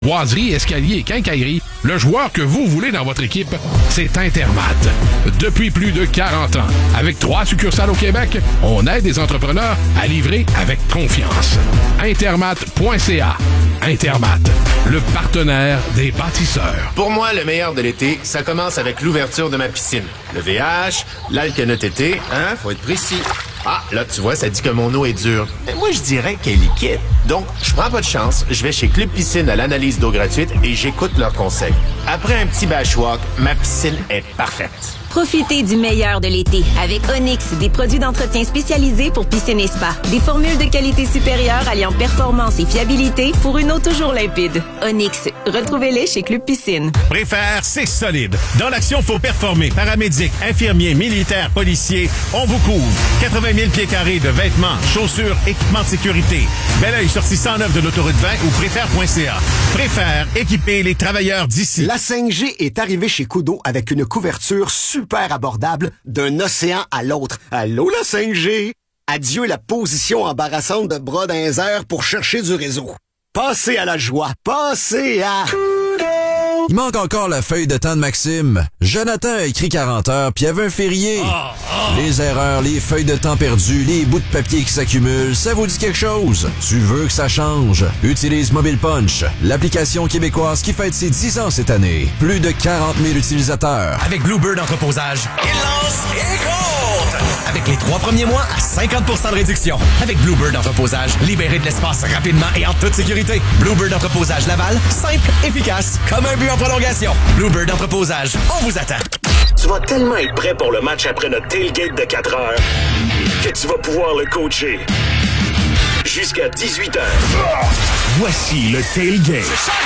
Boiserie, escalier, quincaillerie, le joueur que vous voulez dans votre équipe, c'est Intermat. Depuis plus de 40 ans, avec 3 succursales au Québec, on aide les entrepreneurs à livrer avec confiance. Intermat.ca. Intermat, le partenaire des bâtisseurs. Pour moi, le meilleur de l'été, ça commence avec l'ouverture de ma piscine. Le VH, l'Alcanote été, hein, faut être précis. Ah, là, tu vois, ça dit que mon eau est dure. Mais moi, je dirais qu'elle est liquide. Donc, je prends pas de chance, je vais chez Club Piscine à l'analyse d'eau gratuite et j'écoute leurs conseils. Après un petit bashwalk, ma piscine est parfaite. Profitez du meilleur de l'été avec Onyx, des produits d'entretien spécialisés pour piscine et spa. Des formules de qualité supérieure alliant performance et fiabilité pour une eau toujours limpide. Onyx, retrouvez-les chez Club Piscine. Préfère, c'est solide. Dans l'action, faut performer. Paramédics, infirmiers, militaires, policiers, on vous couvre. 80 000 pieds carrés de vêtements, chaussures, équipements de sécurité. Bel oeil sortie 109 de l'autoroute 20 ou préfère.ca. Préfère, équiper les travailleurs d'ici. La 5G est arrivée chez Kudo avec une couverture super abordable d'un océan à l'autre. Allô, la 5G? Adieu la position embarrassante de bras dans les airs pour chercher du réseau. Passez à la joie. Passez à... Il manque encore la feuille de temps de Maxime. Jonathan a écrit 40 heures, puis il y avait un férié. Les erreurs, les feuilles de temps perdues, les bouts de papier qui s'accumulent, ça vous dit quelque chose? Tu veux que ça change? Utilise Mobile Punch, l'application québécoise qui fête ses 10 ans cette année. Plus de 40 000 utilisateurs. Avec Bluebird Entreposage, il lance et compte! Avec les 3 premiers mois à 50% de réduction. Avec Bluebird Entreposage, libérez de l'espace rapidement et en toute sécurité. Bluebird Entreposage Laval, simple, efficace, comme un but en prolongation. Bluebird Entreposage, on vous attend. Tu vas tellement être prêt pour le match après notre tailgate de 4 heures que tu vas pouvoir le coacher jusqu'à 18 heures. Voici le tailgate.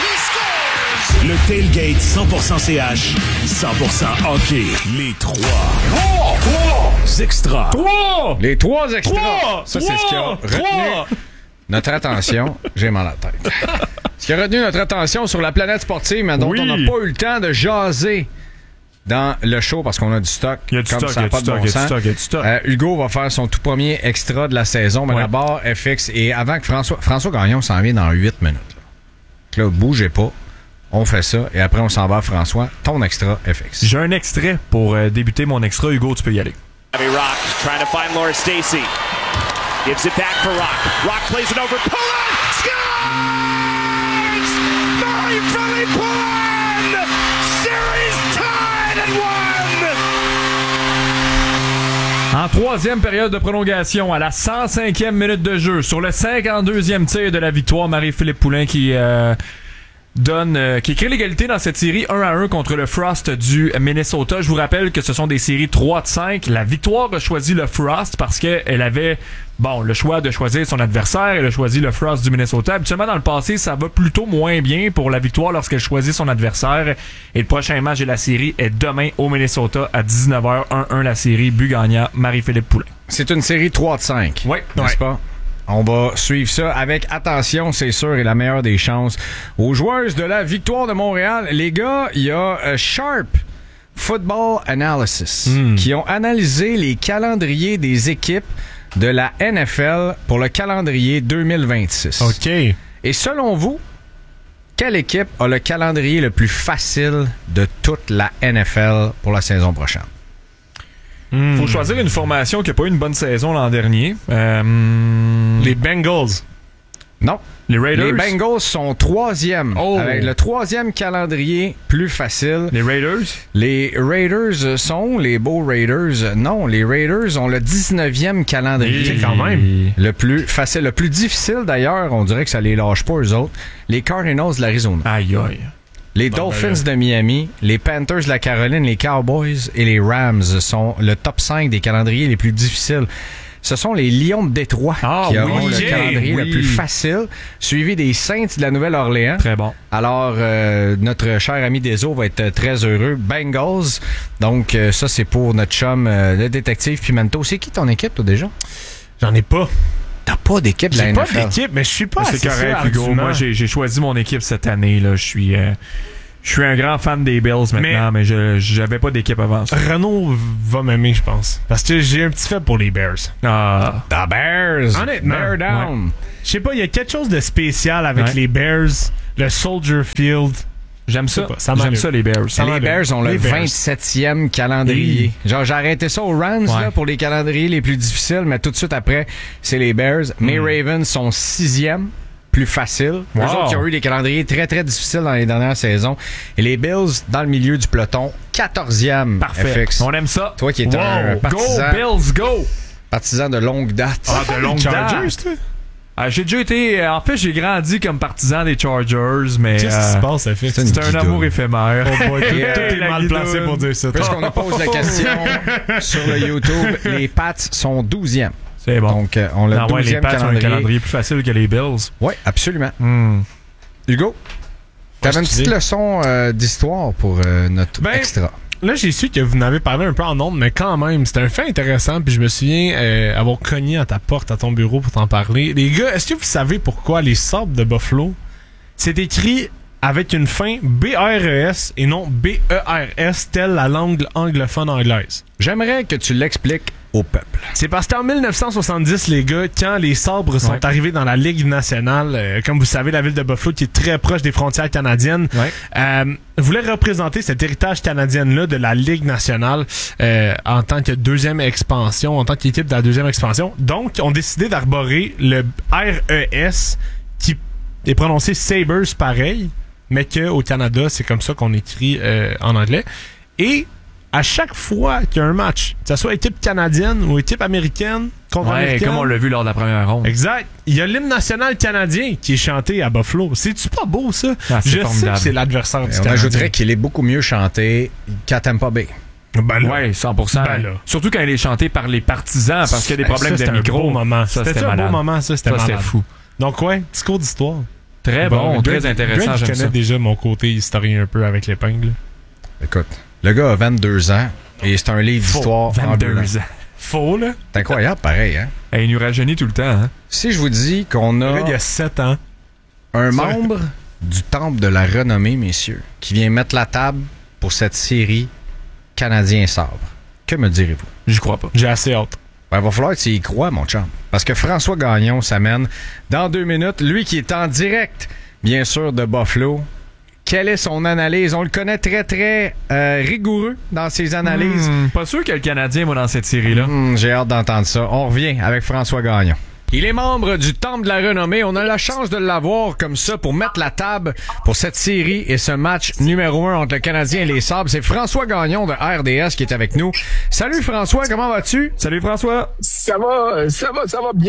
Le tailgate 100% CH, 100% hockey. Les 3 extras. Les 3 extras. Ça, c'est ce qui a retenu notre attention. J'ai mal à la tête. Ce qui a retenu notre attention sur la planète sportive, mais dont on n'a pas eu le temps de jaser dans le show parce qu'on a du stock. Il y a du stock, il y a du stock. Hugo va faire son tout premier extra de la saison, mais d'abord FX. Et avant que François Gagnon s'en vient dans 8 minutes. Là, bougez pas. On fait ça et après on s'en va à François. Ton extra FX. J'ai un extrait pour débuter mon extra. Hugo, tu peux y aller. Rock trying to find Laura Stacey. Gives it back for Rock. Rock plays it over. Pullen scores! Marie-Philippe Pullen! Series tied at 1! En troisième période de prolongation, à la 105e minute de jeu, sur le 52e tir de la victoire, Marie-Philippe Poulin qui crée l'égalité dans cette série 1-1 contre le Frost du Minnesota. Je vous rappelle que ce sont des séries 3 de 5. La victoire a choisi le Frost parce qu'elle avait le choix de choisir son adversaire. Elle a choisi le Frost du Minnesota. Habituellement, dans le passé, ça va plutôt moins bien pour la victoire lorsqu'elle choisit son adversaire. Et le prochain match de la série est demain au Minnesota à 19h. 1-1 la série, but gagnant, Marie-Philippe Poulin. C'est une série 3 de 5. Oui. N'est-ce pas? On va suivre ça avec attention, c'est sûr, et la meilleure des chances aux joueuses de la Victoire de Montréal. Les gars, il y a Sharp Football Analysis qui ont analysé les calendriers des équipes de la NFL pour le calendrier 2026. OK. Et selon vous, quelle équipe a le calendrier le plus facile de toute la NFL pour la saison prochaine? Faut choisir une formation qui n'a pas eu une bonne saison l'an dernier. Les Bengals. Non. Les Raiders. Les Bengals sont 3e. Avec le 3e calendrier plus facile. Les Raiders. Les Raiders sont les beaux Raiders. Non, les Raiders ont le 19e calendrier. Quand même. Le plus facile. Le plus difficile d'ailleurs, on dirait que ça les lâche pas eux autres. Les Cardinals de l'Arizona. Aïe aïe. Les Dolphins de Miami, les Panthers de la Caroline, les Cowboys et les Rams sont le top 5 des calendriers les plus difficiles. Ce sont les Lions de Détroit qui auront le calendrier le plus facile, suivi des Saints de la Nouvelle-Orléans. Très bon. Alors, notre cher ami Deso va être très heureux. Bengals, donc ça c'est pour notre chum, le détective Pimento. C'est qui ton équipe, toi, déjà? J'en ai pas. T'as pas d'équipe de la NFL? J'ai pas d'équipe, mais je suis pas assez C'est correct, Hugo. Moi, j'ai choisi mon équipe cette année. Là. Je Je suis un grand fan des Bills maintenant, mais j'avais pas d'équipe avant ça. Renaud va m'aimer, je pense. Parce que j'ai un petit fait pour les Bears. The Bears! Honnêtement. Bear down! Ouais. Je sais pas, il y a quelque chose de spécial avec les Bears, le Soldier Field. J'aime ça. J'aime ça, les Bears. Les Bears ont le 27e calendrier. Genre, j'ai arrêté ça aux Rams là, pour les calendriers les plus difficiles, mais tout de suite après, c'est les Bears. Mes Ravens sont 6e. Plus facile. Eux autres qui ont eu des calendriers très, très difficiles dans les dernières saisons. Et les Bills, dans le milieu du peloton, 14e. Parfait. FX. On aime ça. Toi qui es un partisan... Go, Bills, go! Partisan de longue date. De longue date. J'ai déjà été... En fait, j'ai grandi comme partisan des Chargers, mais... Qu'est-ce qui se passe, FX? C'est un amour éphémère. T'es mal placé pour dire ça. Puisqu'on pose la question sur le YouTube, les Pats sont 12e. C'est bon. Donc, on a le 12e les Pats ont un calendrier plus facile que les Bills. Oui, absolument. Hugo, t'avais une petite leçon d'histoire pour notre extra. Là, j'ai su que vous en avez parlé un peu en ondes, mais quand même, c'était un fait intéressant. Puis je me souviens avoir cogné à ta porte, à ton bureau pour t'en parler. Les gars, est-ce que vous savez pourquoi les Sabres de Buffalo, c'est écrit avec une fin B-R-E-S et non B-E-R-S, telle la langue anglophone anglaise? J'aimerais que tu l'expliques au peuple. C'est parce qu'en 1970, les gars, quand les Sabres sont arrivés dans la Ligue nationale, comme vous savez, la ville de Buffalo, qui est très proche des frontières canadiennes, voulait représenter cet héritage canadien-là de la Ligue nationale en tant que deuxième expansion, en tant qu'équipe de la deuxième expansion. Donc, ont décidé d'arborer le R-E-S, qui est prononcé Sabres pareil, mais qu'au Canada, c'est comme ça qu'on écrit en anglais. Et à chaque fois qu'il y a un match, que ce soit équipe canadienne ou équipe américaine contre américaine, comme on l'a vu lors de la première ronde. Exact. Il y a l'hymne national canadien qui est chanté à Buffalo. C'est-tu pas beau, ça? Je sais que c'est l'adversaire du Canadien. On ajouterait qu'il est beaucoup mieux chanté qu'à Tampa Bay. Oui, 100%. Surtout quand il est chanté par les partisans, parce qu'il y a des problèmes de micro. Un beau moment. C'était un beau moment, ça. C'était fou. Donc, petit cours d'histoire. Très bon, très intéressant. Je connais déjà mon côté historien un peu avec l'épingle. Écoute, le gars a 22 ans et c'est un livre d'histoire 22 ans. Faux, là. C'est incroyable, pareil, hein? Il nous rajeunit tout le temps, hein? Si je vous dis qu'on a... Il y a 7 ans. Un membre du Temple de la Renommée, messieurs, qui vient mettre la table pour cette série Canadien-Sabre. Que me direz-vous? J'y crois pas. J'ai assez hâte. Il va falloir que tu y crois, mon chum. Parce que François Gagnon s'amène dans 2 minutes. Lui qui est en direct, bien sûr, de Buffalo. Quelle est son analyse? On le connaît très, très rigoureux dans ses analyses. Pas sûr que le Canadien va dans cette série-là. J'ai hâte d'entendre ça. On revient avec François Gagnon. Il est membre du Temple de la Renommée. On a la chance de l'avoir comme ça pour mettre la table pour cette série et ce match numéro 1 entre le Canadien et les Sabres. C'est François Gagnon de RDS qui est avec nous. Salut François, comment vas-tu? Salut François. Ça va bien.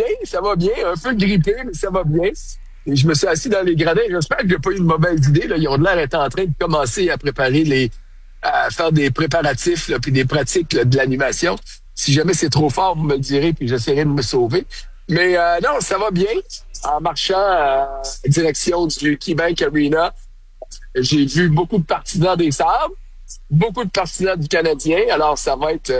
Un peu grippé, mais ça va bien. Et je me suis assis dans les gradins. J'espère que j'ai pas eu une mauvaise idée. Là. Ils ont l'air d'être en train de commencer à préparer à faire des préparatifs puis des pratiques là, de l'animation. Si jamais c'est trop fort, vous me le direz, puis j'essaierai de me sauver. Mais non, ça va bien. En marchant en direction du KeyBank Arena, j'ai vu beaucoup de partisans des Sabres, beaucoup de partisans du Canadien. Alors, ça va être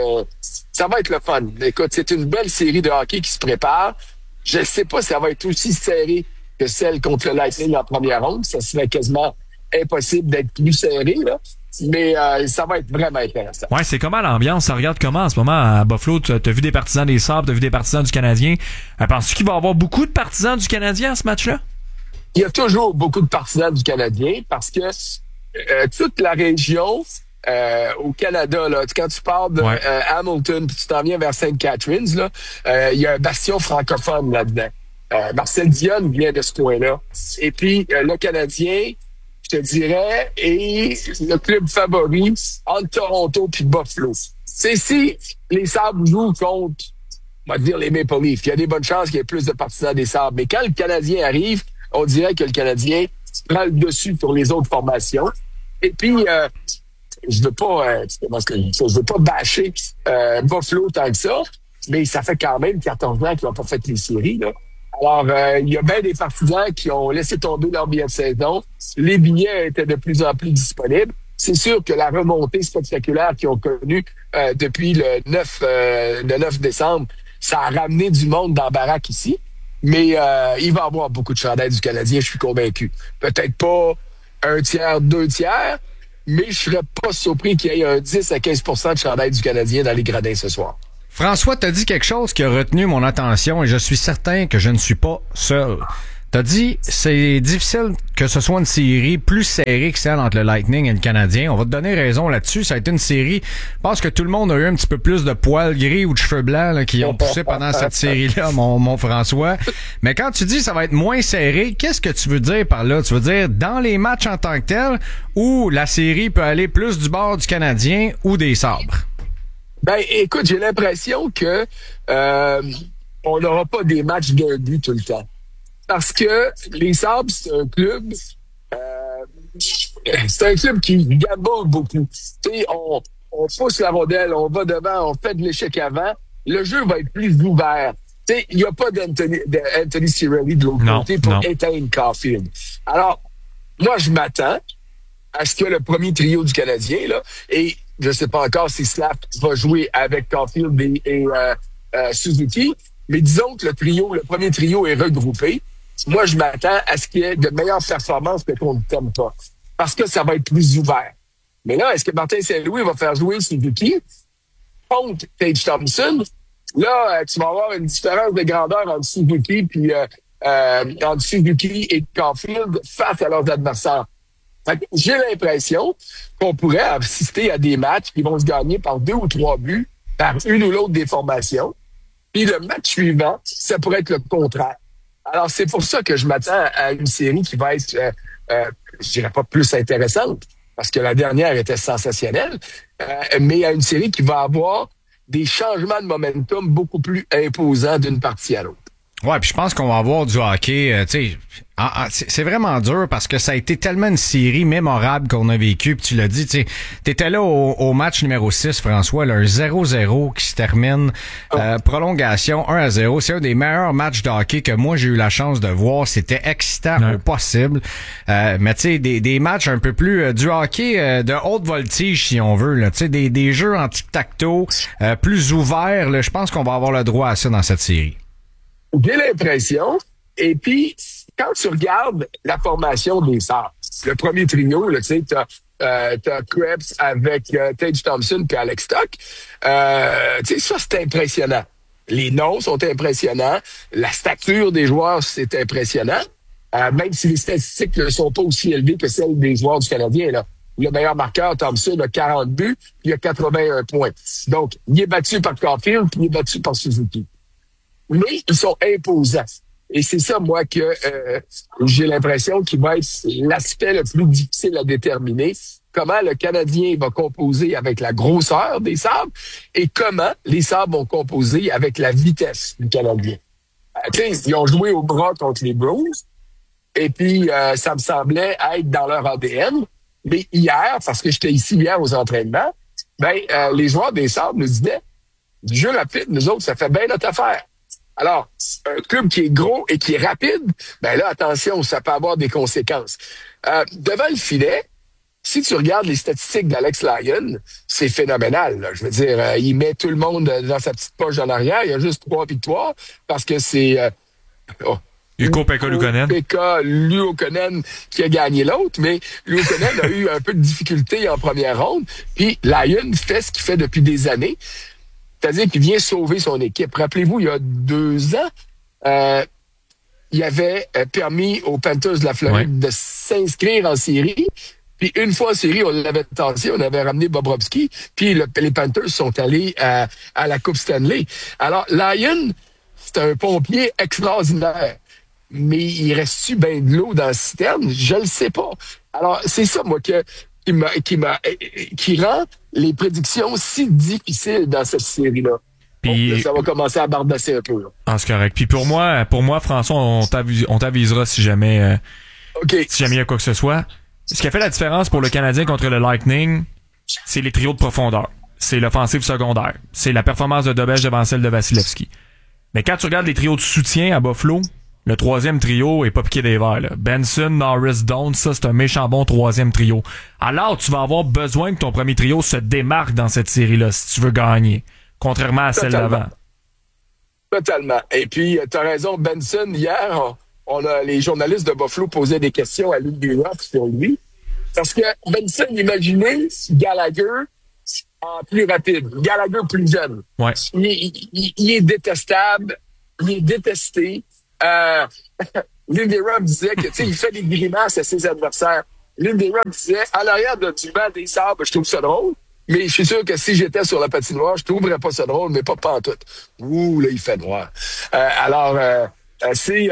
le fun. Écoute, c'est une belle série de hockey qui se prépare. Je ne sais pas si ça va être aussi serré que celle contre le Lightning en première ronde. Ça serait quasiment impossible d'être plus serré, là. Mais ça va être vraiment intéressant. Ouais, c'est comment l'ambiance? Ça regarde comment en ce moment à Buffalo? T'as vu des partisans des Sabres, t'as vu des partisans du Canadien. Penses-tu qu'il va y avoir beaucoup de partisans du Canadien à ce match-là? Il y a toujours beaucoup de partisans du Canadien parce que toute la région au Canada, là, quand tu parles de Hamilton puis tu t'en viens vers St. Catharines, là, il y a un bastion francophone là-dedans. Marcel Dionne vient de ce coin-là. Et puis, le Canadien, je te dirais, est le club favori entre Toronto puis Buffalo. C'est si les Sabres jouent contre, on va dire, les Maple Leafs, il y a des bonnes chances qu'il y ait plus de partisans des Sabres. Mais quand le Canadien arrive, on dirait que le Canadien prend le dessus sur les autres formations. Et puis, je veux pas bâcher Buffalo tant que ça, mais ça fait quand même 14 ans qu'ils n'ont pas fait les séries, là. Alors, il y a bien des partisans qui ont laissé tomber leur billet de saison. Les billets étaient de plus en plus disponibles. C'est sûr que la remontée spectaculaire qu'ils ont connue depuis le 9 décembre, ça a ramené du monde dans la baraque ici. Mais il va y avoir beaucoup de chandails du Canadien, je suis convaincu. Peut-être pas 1 tiers, 2 tiers, mais je serais pas surpris qu'il y ait un 10 à 15% de chandail du Canadien dans les gradins ce soir. François, t'as dit quelque chose qui a retenu mon attention et je suis certain que je ne suis pas seul. T'as dit, c'est difficile que ce soit une série plus serrée que celle entre le Lightning et le Canadien. On va te donner raison là-dessus. Ça a été une série, je pense que tout le monde a eu un petit peu plus de poils gris ou de cheveux blancs là, qui ont poussé pendant cette série-là, mon François. Mais quand tu dis ça va être moins serré, qu'est-ce que tu veux dire par là? Tu veux dire dans les matchs en tant que tels ou la série peut aller plus du bord du Canadien ou des Sabres? Ben, écoute, j'ai l'impression que on n'aura pas des matchs d'un but tout le temps. Parce que les Sabres, c'est un club qui gaboule beaucoup. T'sais, on pousse la rondelle, on va devant, on fait de l'échec avant. Le jeu va être plus ouvert. Il n'y a pas d'Anthony Cirelli de l'autre côté pour éteindre Caulfield. Alors, moi, je m'attends à ce que le premier trio du Canadien, là, et je ne sais pas encore si Slav va jouer avec Caulfield et Suzuki, mais disons que le premier trio est regroupé. Moi, je m'attends à ce qu'il y ait de meilleures performances que qu'on ne t'aime pas. Parce que ça va être plus ouvert. Mais là, est-ce que Martin Saint-Louis va faire jouer Suzuki contre Tage Thompson? Là, tu vas avoir une différence de grandeur entre Suzuki et Caulfield face à leurs adversaires. Fait que j'ai l'impression qu'on pourrait assister à des matchs qui vont se gagner par 2 ou 3 buts par une ou l'autre des formations. Puis le match suivant, ça pourrait être le contraire. Alors, c'est pour ça que je m'attends à une série qui va être, je dirais pas plus intéressante, parce que la dernière était sensationnelle, mais à une série qui va avoir des changements de momentum beaucoup plus imposants d'une partie à l'autre. Ouais, puis je pense qu'on va avoir du hockey, tu sais, c'est vraiment dur parce que ça a été tellement une série mémorable qu'on a vécu, puis tu l'as dit, tu sais, t'étais là au match numéro 6, François, là, un 0-0 qui se termine, prolongation 1-0, c'est un des meilleurs matchs de hockey que moi j'ai eu la chance de voir, c'était excitant au possible, mais tu sais, des matchs un peu plus, du hockey de haute voltige si on veut, là, tu sais, des jeux en tic-tac-toe, plus ouverts, là, je pense qu'on va avoir le droit à ça dans cette série. J'ai l'impression. Et puis, quand tu regardes la formation des Sabres, le premier trio, tu sais, t'as Krebs avec Tage Thompson puis Alex Stock. Tu sais, ça, c'est impressionnant. Les noms sont impressionnants. La stature des joueurs, c'est impressionnant. Même si les statistiques ne sont pas aussi élevées que celles des joueurs du Canadien, là. Le meilleur marqueur, Thompson, a 40 buts, puis il a 81 points. Donc, il est battu par Caulfield, puis il est battu par Suzuki. Mais ils sont imposants. Et c'est ça, moi, que j'ai l'impression qu'il va être l'aspect le plus difficile à déterminer. Comment le Canadien va composer avec la grosseur des Sabres et comment les Sabres vont composer avec la vitesse du Canadien. Ils ont joué au bras contre les Blues et puis ça me semblait être dans leur ADN. Mais hier, parce que j'étais ici hier aux entraînements, les joueurs des Sabres nous disaient du jeu rapide, nous autres, ça fait bien notre affaire. Alors, un club qui est gros et qui est rapide, là, attention, ça peut avoir des conséquences. Devant le filet, si tu regardes les statistiques d'Alex Lyon, c'est phénoménal. Là. Je veux dire, il met tout le monde dans sa petite poche en arrière. Il y a juste 3 victoires parce que c'est... Ukko-Pekka Luukkonen qui a gagné l'autre, mais Luukkonen a eu un peu de difficulté en première ronde. Puis Lyon fait ce qu'il fait depuis des années. C'est-à-dire qu'il vient sauver son équipe. Rappelez-vous, il y a 2 ans, il avait permis aux Panthers de la Floride de s'inscrire en série. Puis une fois en série, on l'avait tassé, on avait ramené Bobrovski, puis les Panthers sont allés à la Coupe Stanley. Alors, Lyon, c'est un pompier extraordinaire. Mais il reste-tu bien de l'eau dans le citerne? Je le sais pas. Alors, c'est ça, moi, qui rend les prédictions si difficiles dans cette série-là. Puis, là, ça va commencer à bardasser un peu. Là. Ah, c'est correct. Puis pour moi, François, on t'avisera si jamais il y a quoi que ce soit. Ce qui a fait la différence pour le Canadien contre le Lightning, c'est les trios de profondeur. C'est l'offensive secondaire. C'est la performance de Dobej devant celle de Vasilevski. Mais quand tu regardes les trios de soutien à Buffalo, le 3e trio est pas piqué des verres. Là. Benson, Norris, Doan, ça c'est un méchant bon 3e trio. Alors tu vas avoir besoin que ton premier trio se démarque dans cette série-là si tu veux gagner, contrairement à celle d'avant. Totalement. Et puis t'as raison, Benson, hier, les journalistes de Buffalo posaient des questions à Luc Guillaume sur lui. Parce que Benson, imaginez Gallagher en plus rapide. Gallagher plus jeune. Ouais. Il est détestable. Il est détesté. Lindy Ruff disait que, tu sais, il fait des grimaces à ses adversaires. Lindy Ruff disait, à l'arrière du banc des sabres, je trouve ça drôle. Mais je suis sûr que si j'étais sur la patinoire, je trouverais pas ça drôle, mais pas pantoute. Ouh, là, il fait noir. C'est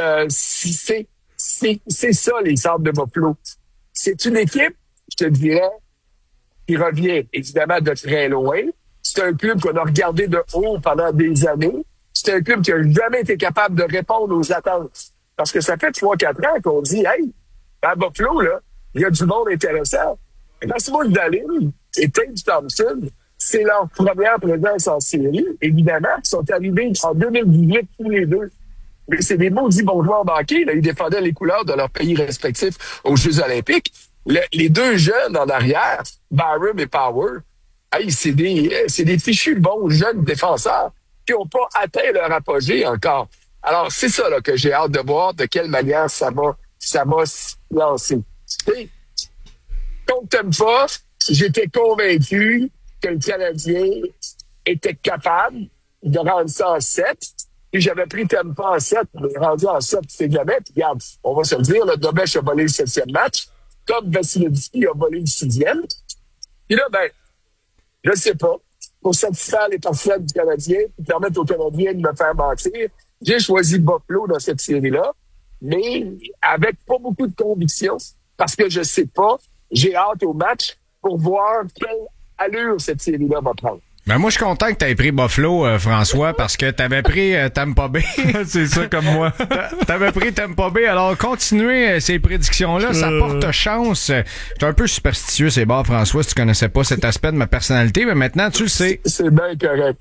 ça, les Sabres de Buffalo. C'est une équipe, je te dirais, qui revient évidemment de très loin. C'est un club qu'on a regardé de haut pendant des années. C'est un club qui a jamais été capable de répondre aux attentes. Parce que ça fait 3-4 ans qu'on dit, hey, à Buffalo, là, il y a du monde intéressant. Rasmus Dahlin et Tage Thompson, c'est leur première présence en série. Évidemment, ils sont arrivés en 2018 tous les deux. Mais c'est des maudits bons joueurs d'hockey. Ils défendaient les couleurs de leur pays respectifs aux Jeux olympiques. Les deux jeunes en arrière, Byram et Power, hey, c'est des fichus bons jeunes défenseurs qui n'ont pas atteint leur apogée encore. Alors, c'est ça là, que j'ai hâte de voir de quelle manière ça va se lancer. Contre Tampa, j'étais convaincu que le Canadien était capable de rendre ça en 7. Puis j'avais pris Tampa en 7, mais rendu en 7, c'est jamais. Puis regarde, on va se le dire, le Dobech a volé le 7e match, comme Vasilevski a volé le 6e. Puis là, ben, je sais pas, pour satisfaire les partisans du Canadien, pour permettre aux Canadiens de me faire mentir, j'ai choisi Buffalo dans cette série-là, mais avec pas beaucoup de conviction, parce que je sais pas, j'ai hâte au match pour voir quelle allure cette série-là va prendre. Ben moi, je suis content que tu aies pris Buffalo, François, parce que tu avais pris Tampa Bay. C'est ça, comme moi. Tu avais pris Tampa Bay. Alors, continuez ces prédictions-là. Ça porte chance. Je suis un peu superstitieux, c'est bon, François, si tu connaissais pas cet aspect de ma personnalité, mais maintenant, tu le sais. C'est bien correct.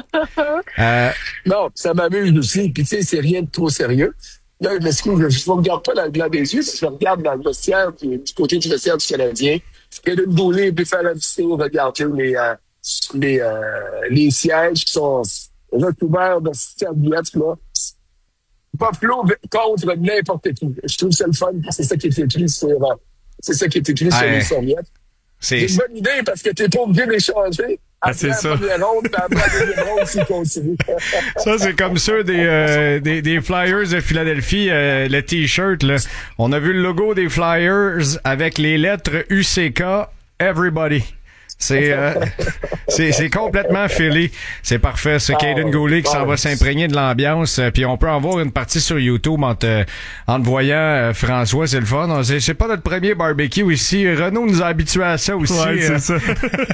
Non, ça m'amuse aussi. Puis, tu sais, c'est rien de trop sérieux. Là, je m'excuse, je ne regarde pas dans le blanc des yeux, je regarde dans le vestiaire, du côté du vestiaire du Canadien. Et de bouler, puis faire un petit tour, regarder les sièges qui sont recouverts de serviettes, là. Buffalo contre n'importe qui. Je trouve ça le fun, c'est ça qui est écrit sur les serviettes. C'est une bonne idée parce que t'es pas obligé d'échanger. C'est ça. Ronde, après la deuxième ronde, s'il continue. Ça, c'est comme ceux des Flyers de Philadelphie, le T-shirt, là. On a vu le logo des Flyers avec les lettres UCK, Everybody. C'est complètement Philly. C'est parfait. C'est Caden Goulet qui s'en va s'imprégner de l'ambiance. Puis on peut en voir une partie sur YouTube en te voyant, François. C'est le fun. C'est pas notre premier barbecue ici. Renaud nous a habitués à ça aussi. Ouais, c'est ça.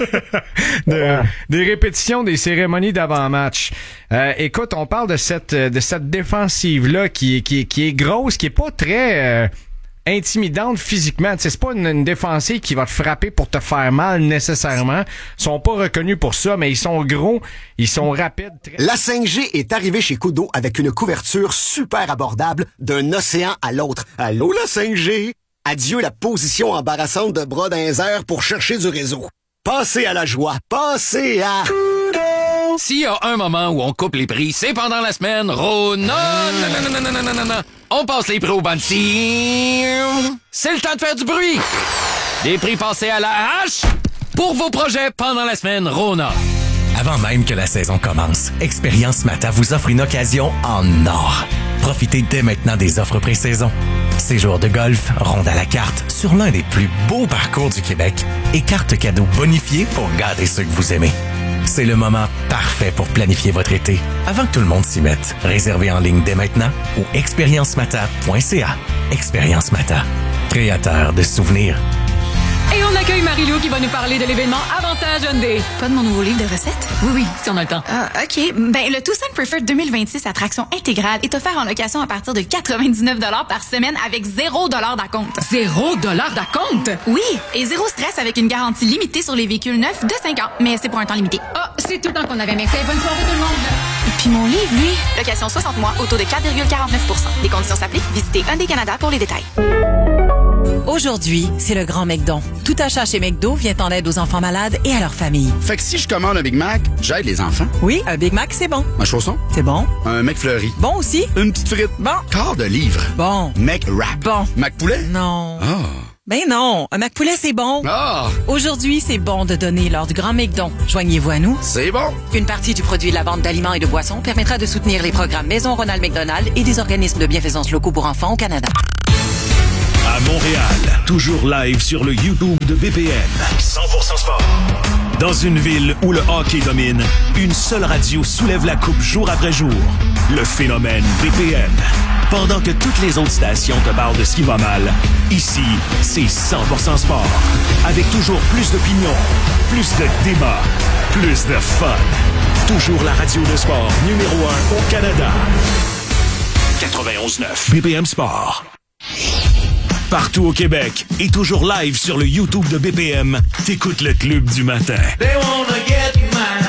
Des répétitions des cérémonies d'avant-match. Écoute, on parle de cette défensive-là qui est grosse, qui est pas très... intimidante physiquement. C'est pas une défensive qui va te frapper pour te faire mal nécessairement. Ils sont pas reconnus pour ça, mais ils sont gros, ils sont rapides. La 5G est arrivée chez Kudo avec une couverture super abordable d'un océan à l'autre. Allô la 5G? Adieu la position embarrassante de bras dans les airs pour chercher du réseau. Passez à la joie, passez à... S'il y a un moment où on coupe les prix, c'est pendant la semaine Rona. On passe les prix au Banty. C'est le temps de faire du bruit. Des prix passés à la hache pour vos projets pendant la semaine Rona. Avant même que la saison commence, Expérience Mata vous offre une occasion en or. Profitez dès maintenant des offres pré-saison. Séjour de golf, ronde à la carte sur l'un des plus beaux parcours du Québec et cartes cadeaux bonifiées pour garder ceux que vous aimez. C'est le moment parfait pour planifier votre été avant que tout le monde s'y mette. Réservez en ligne dès maintenant ou expériencemata.ca. Expérience Mata, créateur de souvenirs. Et on accueille Marie-Lou qui va nous parler de l'événement Avantage Hyundai. Pas de mon nouveau livre de recettes? Oui, si on a le temps. OK. Ben, le Tucson Preferred 2026 attraction intégrale est offert en location à partir de 99 $ par semaine avec 0 $ d'acompte. 0 $ d'acompte? Oui, et zéro stress avec une garantie limitée sur les véhicules neufs de 5 ans. Mais c'est pour un temps limité. Ah, c'est tout le temps qu'on avait. Merci. Bonne soirée tout le monde. Puis mon livre, lui, location 60 mois, au taux de 4,49 %. Les conditions s'appliquent. Visitez Hyundai Canada pour les détails. Aujourd'hui, c'est le grand McDon. Tout achat chez McDo vient en aide aux enfants malades et à leur famille. Fait que si je commande un Big Mac, j'aide les enfants. Oui, un Big Mac, c'est bon. Un chausson? C'est bon. Un McFlurry? Bon aussi. Une petite frite? Bon. Quart de livre? Bon. McWrap? Bon. McPoulet? Non. Ah. Ben non, un McPoulet, c'est bon. Ah! Aujourd'hui, c'est bon de donner lors du Grand McDon. Joignez-vous à nous. C'est bon. Une partie du produit de la vente d'aliments et de boissons permettra de soutenir les programmes Maison Ronald McDonald et des organismes de bienfaisance locaux pour enfants au Canada. À Montréal, toujours live sur le YouTube de BPM. 100% sport. Dans une ville où le hockey domine, une seule radio soulève la coupe jour après jour. Le phénomène BPM. Pendant que toutes les autres stations te parlent de ce qui va mal, ici, c'est 100% sport. Avec toujours plus d'opinions, plus de débats, plus de fun. Toujours la radio de sport numéro 1 au Canada. 91.9 BPM Sport. Partout au Québec et toujours live sur le YouTube de BPM, t'écoutes le Club du matin. They wanna get mine.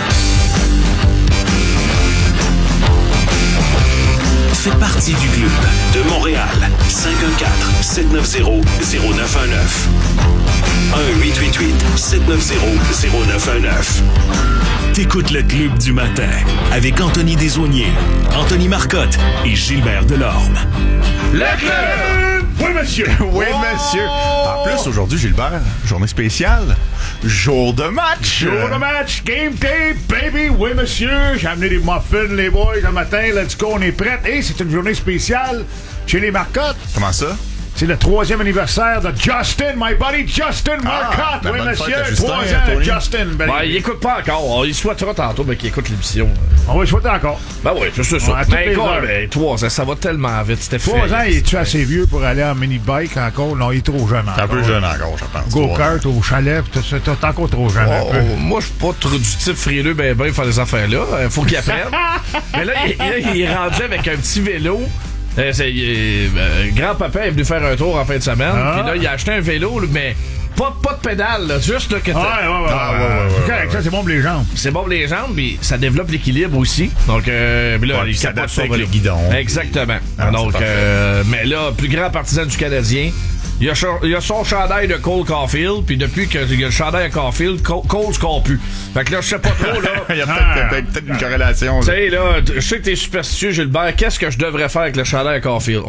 Fais partie du club de Montréal. 514-790-0919. 1-888-790-0919. T'écoutes le Club du matin avec Anthony Desaulniers, Anthony Marcotte et Gilbert Delorme. Le club! Oui, monsieur! Oui, monsieur! En plus, aujourd'hui, Gilbert, journée spéciale, jour de match! Jour de match, game day, baby! Oui, monsieur! J'ai amené des muffins, les boys, le matin. Let's go, on est prêts. Et c'est une journée spéciale chez les Marcotte. Comment ça? C'est le 3e anniversaire de Justin, my buddy Justin Marcotte. Oui, monsieur, 3 ans, Justin. Ben, il écoute pas encore. On y souhaitera tantôt, mais qu'il écoute l'émission. On va y souhaiter encore. Ben oui, c'est ça. Mais écoute, 3 ans, ça va tellement vite. C'était 3 ans, es-tu assez vieux pour aller en mini-bike encore? Non, il est trop jeune encore. T'es un peu jeune encore, je pense. Go-kart au chalet, t'es encore trop jeune. Un peu. Moi, je suis pas trop du type frileux, ben, faire des affaires-là. Faut qu'il apprenne. Mais là, il est rendu avec un petit vélo. Grand-papa est venu faire un tour en fin de semaine. Puis là, il a acheté un vélo, mais pas de pédale, là, juste là, que ouais. Ça, c'est bon pour les jambes. C'est bon pour les jambes, puis ça développe l'équilibre aussi. Donc, là, il s'adapte avec le guidon. Exactement. Donc, mais là, plus grand partisan du Canadien. Il a son chandail de Cole Caulfield, puis depuis qu'il y a le chandail à Caulfield, Cole score plus. Fait que là, je sais pas trop, là. Il y a peut-être une corrélation. Tu sais, là, je sais que t'es superstitieux, Gilbert. Qu'est-ce que je devrais faire avec le chandail à Caulfield?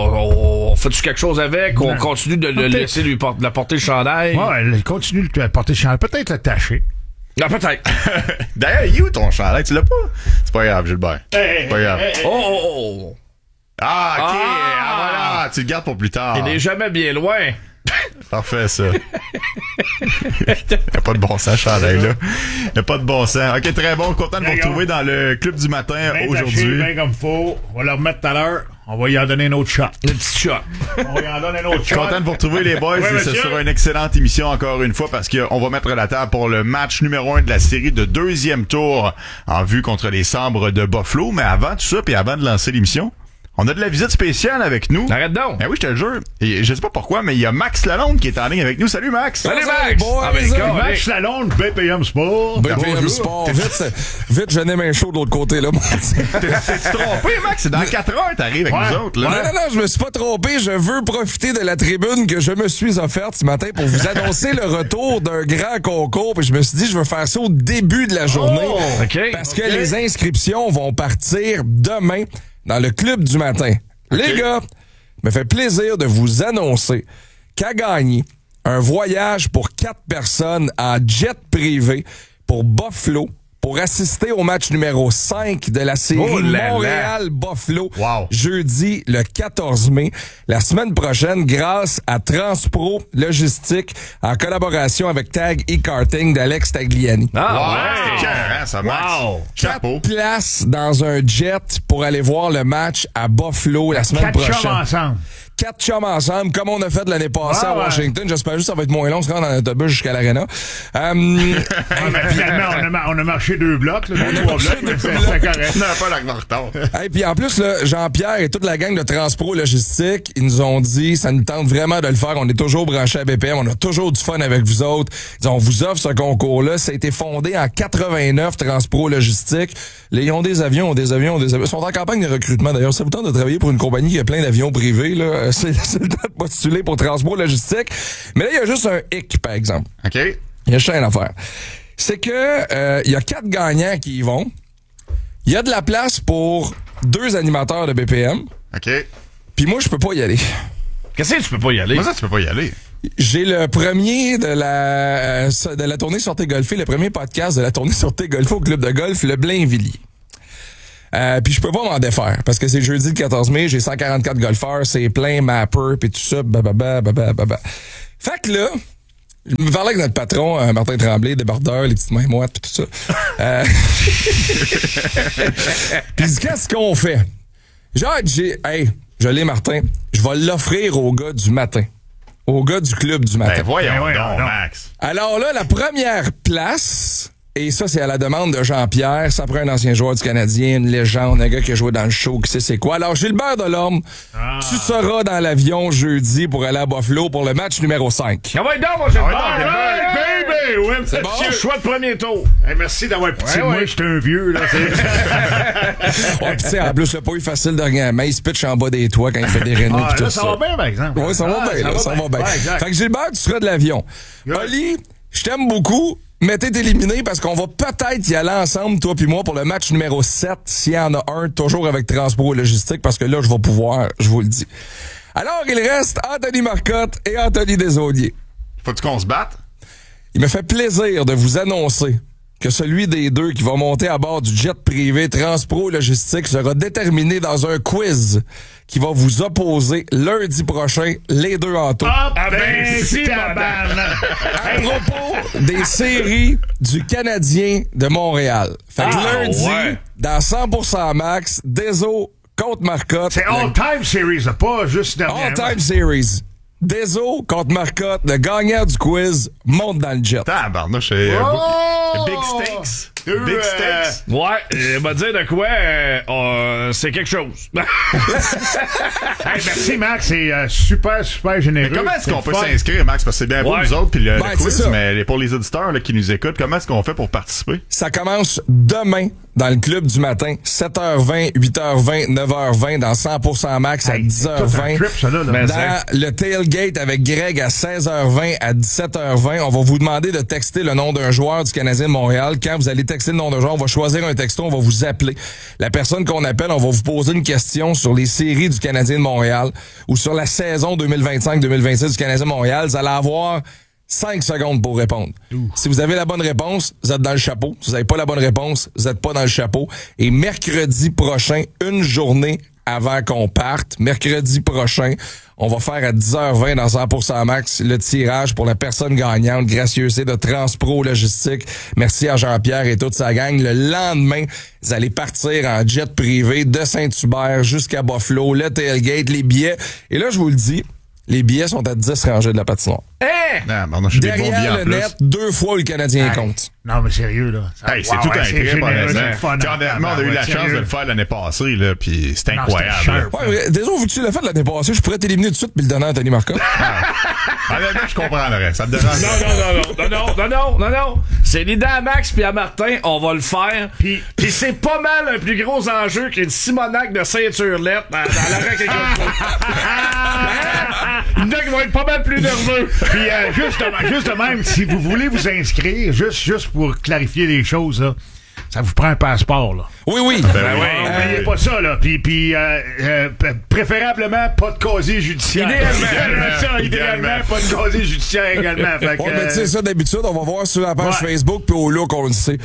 On fait-tu quelque chose avec? On continue de le laisser lui porter le chandail? Ouais, il continue de porter le chandail. Peut-être le tâcher. Ah, peut-être. D'ailleurs, il est où ton chandail? Tu l'as pas? C'est pas grave, Gilbert. C'est pas grave. Oh! Ah, OK. Voilà. Tu le gardes pour plus tard. Il n'est jamais bien loin. Parfait, ça. Il n'y a pas de bon sens, chandail, là. Il n'y a pas de bon sens. OK, très bon. Content de vous retrouver dans le Club du matin aujourd'hui. Bien comme faut. On va le remettre tout à l'heure. On va y en donner un autre shot. Un petit shot. On va y en donner un autre shot. Content de vous retrouver, les boys. Et ce sera une excellente émission encore une fois parce qu'on va mettre la table pour le match numéro 1 de la série de 2e tour en vue contre les Sabres de Buffalo. Mais avant tout ça, puis avant de lancer l'émission, on a de la visite spéciale avec nous. Arrête donc. Ben oui, je te le jure. Et je sais pas pourquoi, mais il y a Max Lalonde qui est en ligne avec nous. Salut, Max. Salut, Max. Max Lalonde, BPM Sport. BPM Sport. Vite, je n'ai main chaud de l'autre côté, là. T'es trompé, Max? C'est dans 4 heures, t'arrives avec nous autres, là. Non, je me suis pas trompé. Je veux profiter de la tribune que je me suis offerte ce matin pour vous annoncer le retour d'un grand concours. Puis je me suis dit, je veux faire ça au début de la journée. Parce que les inscriptions vont partir demain dans le Club du matin. Les gars, me fait plaisir de vous annoncer qu'a gagné un voyage pour 4 personnes en jet privé pour Buffalo pour assister au match numéro 5 de la série Montréal-Buffalo jeudi le 14 mai. La semaine prochaine, grâce à Transpro Logistique en collaboration avec Tag e-Karting d'Alex Tagliani. C'était carré, ça, Max. 4 places dans un jet pour aller voir le match à Buffalo la semaine prochaine. 4 chums ensemble. 4 chums ensemble, comme on a fait l'année passée à Washington. J'espère juste que ça va être moins long, on se rend dans l'autobus jusqu'à l'aréna. Finalement, on a marché 2 blocs, 3 blocs, c'est correct. On n'a pas la retard. Et puis en plus, là, Jean-Pierre et toute la gang de Transpro Logistique, ils nous ont dit, ça nous tente vraiment de le faire. On est toujours branchés à BPM, on a toujours du fun avec vous autres. Ils on vous offre ce concours-là. Ça a été fondé en 89, Transpro Logistique. Ils ont des avions. Ils sont en campagne de recrutement, d'ailleurs. Ça vous tente de travailler pour une compagnie qui a plein d'avions privés, là? C'est le temps de postuler pour Transport Logistique. Mais là, il y a juste un hic, par exemple. OK. Il y a juste une affaire. C'est que il y a 4 gagnants qui y vont. Il y a de la place pour 2 animateurs de BPM. OK. Puis moi, je peux pas y aller. Qu'est-ce que tu peux pas y aller? Moi, ça, tu peux pas y aller. J'ai le premier de la tournée Sortez golfer, le premier podcast de la tournée Sortez golfer au club de golf, le Blainvilliers. Puis je peux pas m'en défaire parce que c'est jeudi le 14 mai, j'ai 144 golfeurs, c'est plein mapper puis tout ça, Fait que là, je me parlais avec notre patron, Martin Tremblay, débardeur, les petites mains moites puis tout ça. Puis il dit, qu'est-ce qu'on fait? Je l'ai, Martin, je vais l'offrir au gars du matin. Au gars du club du matin. Ben voyons donc, Max. Alors là, la première place, et ça, c'est à la demande de Jean-Pierre, ça prend un ancien joueur du Canadien, une légende, un gars qui a joué dans le show, qui sait c'est quoi. Alors, Gilbert Delorme, tu seras dans l'avion jeudi pour aller à Buffalo pour le match numéro 5. Ah ouais, donc, mon Gilbert! Baby! Ouais, c'est bon? Choix de premier tour. Hey, merci d'avoir pitié de moi, j'étais un vieux, là. Ouais, pis tu sais, en plus, c'est pas eu facile de rien. Mais il se pitch en bas des toits quand il fait des rénaux pis tout là, ça va bien, par exemple. Oui, ça va bien. Fait que Gilbert, tu seras de l'avion. Oli, je t'aime beaucoup. Mais t'es éliminé parce qu'on va peut-être y aller ensemble, toi puis moi, pour le match numéro 7, s'il y en a un, toujours avec Transport Logistique, parce que là, je vais pouvoir, je vous le dis. Alors, il reste Anthony Marcotte et Anthony Desaulniers. Faut-tu qu'on se batte? Il me fait plaisir de vous annoncer que celui des deux qui va monter à bord du jet privé Transpro Logistique sera déterminé dans un quiz qui va vous opposer lundi prochain, les deux en tout. Ah ben, si tabarnak! À propos des séries du Canadien de Montréal. Fait que lundi, dans 100% max, Deso contre Marcotte. C'est all-time series, pas juste dernièrement. All-time series. Deso contre Marcotte, le gagnant du quiz monte dans le jet. Tabarnouche, big stakes. Big stakes. Ouais, va dire de quoi, c'est quelque chose. Hey, merci, Max, c'est super généreux. Mais comment est-ce qu'on peut s'inscrire, Max? Parce que c'est bien pour nous autres, puis le quiz, mais pour les auditeurs là, qui nous écoutent, comment est-ce qu'on fait pour participer? Ça commence demain dans le club du matin, 7h20, 8h20, 9h20, dans 100% max à 10h20. Dans le tailgate avec Greg à 16h20 à 17h20. On va vous demander de texter le nom d'un joueur du Canadien de Montréal. Quand vous allez texter le nom d'un joueur, on va choisir un texto, on va vous appeler. La personne qu'on appelle, on va vous poser une question sur les séries du Canadien de Montréal ou sur la saison 2025-2026 du Canadien de Montréal. Vous allez avoir 5 secondes pour répondre. Si vous avez la bonne réponse, vous êtes dans le chapeau. Si vous n'avez pas la bonne réponse, vous n'êtes pas dans le chapeau. Et mercredi prochain, une journée avant qu'on parte, mercredi prochain, on va faire à 10h20 dans 100% max le tirage pour la personne gagnante, gracieuseté de Transpro Logistique. Merci à Jean-Pierre et toute sa gang. Le lendemain, vous allez partir en jet privé de Saint-Hubert jusqu'à Buffalo, le tailgate, les billets. Et là, je vous le dis, les billets sont à 10 rangées de la patinoire. Derrière le net, 2 fois où le Canadien compte. Non, mais sérieux, là. C'est tout un trip, honnêtement. On a eu la chance de le faire l'année passée, là, puis c'est incroyable. Désolé, vu que tu l'as fait l'année passée, je pourrais t'éliminer tout de suite puis le donner à Anthony Marcotte. Honnêtement, je comprends le reste. Ça me dérange. Non. C'est l'idée à Max puis à Martin, on va le faire. Puis c'est pas mal un plus gros enjeu qu'une Simonac de ceinturelette dans l'arrêt quelque chose. Il y en a qui vont être pas mal plus nerveux. Puis juste de même, si vous voulez vous inscrire, juste pour clarifier les choses, là, ça vous prend un passeport, là. Oui. N'oubliez pas ça, là. Puis préférablement, pas de casier judiciaire. Idéalement, pas de casier judiciaire également. Mais tu sais, ça, d'habitude, on va voir sur la page Facebook, puis au look, on le sait.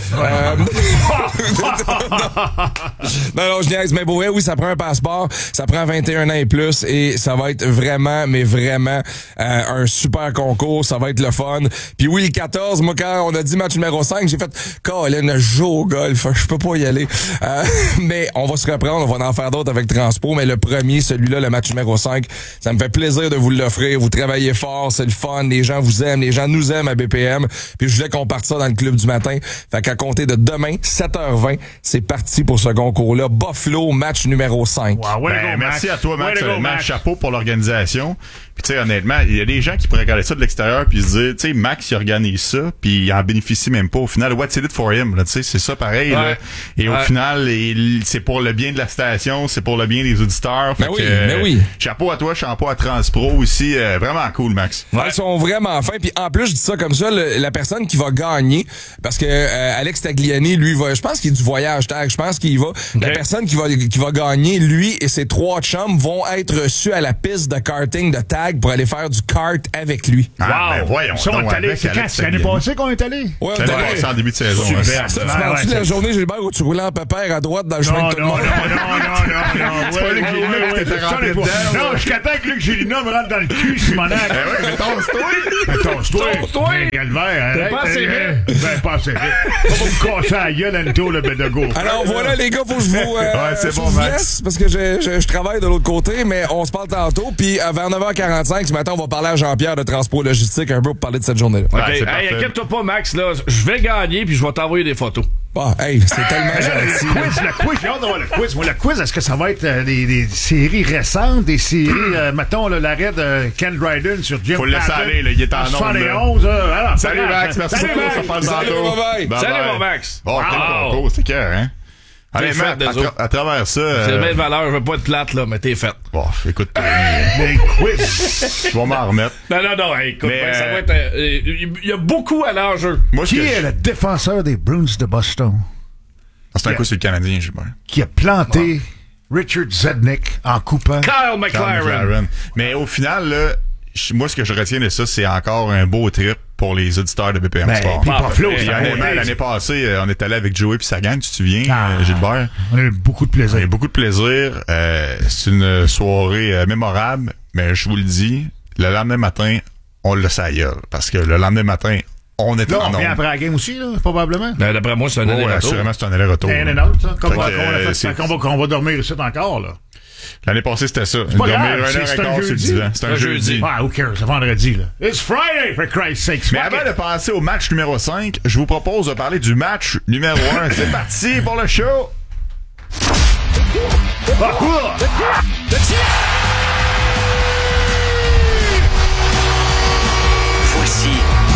Non, je niaise. Mais pour vrai, oui, ça prend un passeport. Ça prend 21 ans et plus. Et ça va être vraiment, mais vraiment, un super concours. Ça va être le fun. Puis oui, le 14, moi, quand on a dit match numéro 5, j'ai fait, Colin, je joue au golf. Je peux pas y aller. Mais on va se reprendre, on va en faire d'autres avec Transpro, mais le premier, celui-là, le match numéro 5, ça me fait plaisir de vous l'offrir. Vous travaillez fort, c'est le fun, les gens vous aiment, les gens nous aiment à BPM, puis je voulais qu'on parte ça dans le club du matin. Fait qu'à compter de demain, 7h20, c'est parti pour ce concours-là. Buffalo, match numéro 5. Wow, merci à toi, Max. Chapeau pour l'organisation. Puis tu sais, honnêtement, il y a des gens qui pourraient regarder ça de l'extérieur puis se dire, tu sais, Max, il organise ça, puis il en bénéficie même pas. Au final, what's in it for him? Tu sais, c'est ça pareil. Là. Et au final, final, c'est pour le bien de la station, c'est pour le bien des auditeurs. Ben oui. Chapeau à toi, chapeau à Transpro aussi. Vraiment cool, Max. Ouais. Ils sont vraiment fins. Puis en plus, je dis ça comme ça, la personne qui va gagner, parce que Alex Tagliani, lui, je pense qu'il est du voyage tag. Je pense qu'il va. Okay. La personne qui va gagner, lui et ses 3 chums vont être reçus à la piste de karting de tag pour aller faire du kart avec lui. Ah, ben voyons. Ça, on est allé. C'est quand? C'est l'année passée qu'on est allé? Ouais, on est allé en début de saison. Super. Ça, tu parles-tu de la journée, Gilbert, où tu roulais en pépère à droite dans le chemin de tout le monde? Non. C'est pas Luc Gélina qui t'était rentré dedans. Non, jusqu'à temps que Luc Gélina me rentre dans le cul, Simonac. Mais Tosse-toi. Calvaire. T'es pas assez vite. Ben, pas assez vite. On va me casser la gueule, Anto, le Bédago. Alors voilà, les gars, faut que je vous c'est bon, laisse, parce que je travaille de l'autre côté, mais on se parle tantôt. Puis vers 9h45, ce matin, on va parler à Jean-Pierre de Transport Logistique un peu pour parler de cette journée-là. OK. Hey, inquiète-toi pas, Max, là. Je vais gagner, puis je vais t'envoyer des photos. Ah, hey, c'est tellement gentil. Le quiz, j'ai hâte d'avoir le quiz. Moi, le quiz, est-ce que ça va être des séries récentes, des séries, mettons, l'arrêt de Ken Dryden sur Jim Faut le laisser aller, là, il est en 71, Salut, Max, merci beaucoup, ça parle tantôt. Salut, mon Max. Bon, quel concours, c'est cœur, hein? Allez, à travers ça... C'est la même valeur, je veux pas être plate, là, mais t'es faite. Bon, écoute... Mais quiz! Je vais m'en remettre. Non, écoute, ça va être... Il y a beaucoup à l'enjeu. Qui est le défenseur des Bruins de Boston? C'est un coup sur le Canadien, je sais pas. Qui a planté Richard Zednik en coupant... Kyle McLaren. Mais au final, là, moi, ce que je retiens de ça, c'est encore un beau trip pour les auditeurs de BPM Sport. Puis Buffalo, l'année passée, on est allé avec Joey puis sa gang, tu te souviens, Gilbert? On a eu beaucoup de plaisir. C'est une soirée mémorable, mais je vous le dis, le lendemain matin, on le sait ailleurs. Parce que le lendemain matin, on est en on vient après la game aussi, là, probablement. D'après moi, c'est un aller-retour. Assurément, c'est un aller-retour. C'est un autre, ça. Comme qu'on va dormir ici encore, là. L'année passée, c'était ça. C'est pas grave, c'est un jeudi. C'est un jeudi. Ah, who cares? C'est vendredi, là. It's Friday, for Christ's sake. Mais avant de passer au match numéro 5, je vous propose de parler du match numéro 1. C'est parti pour le show! Voici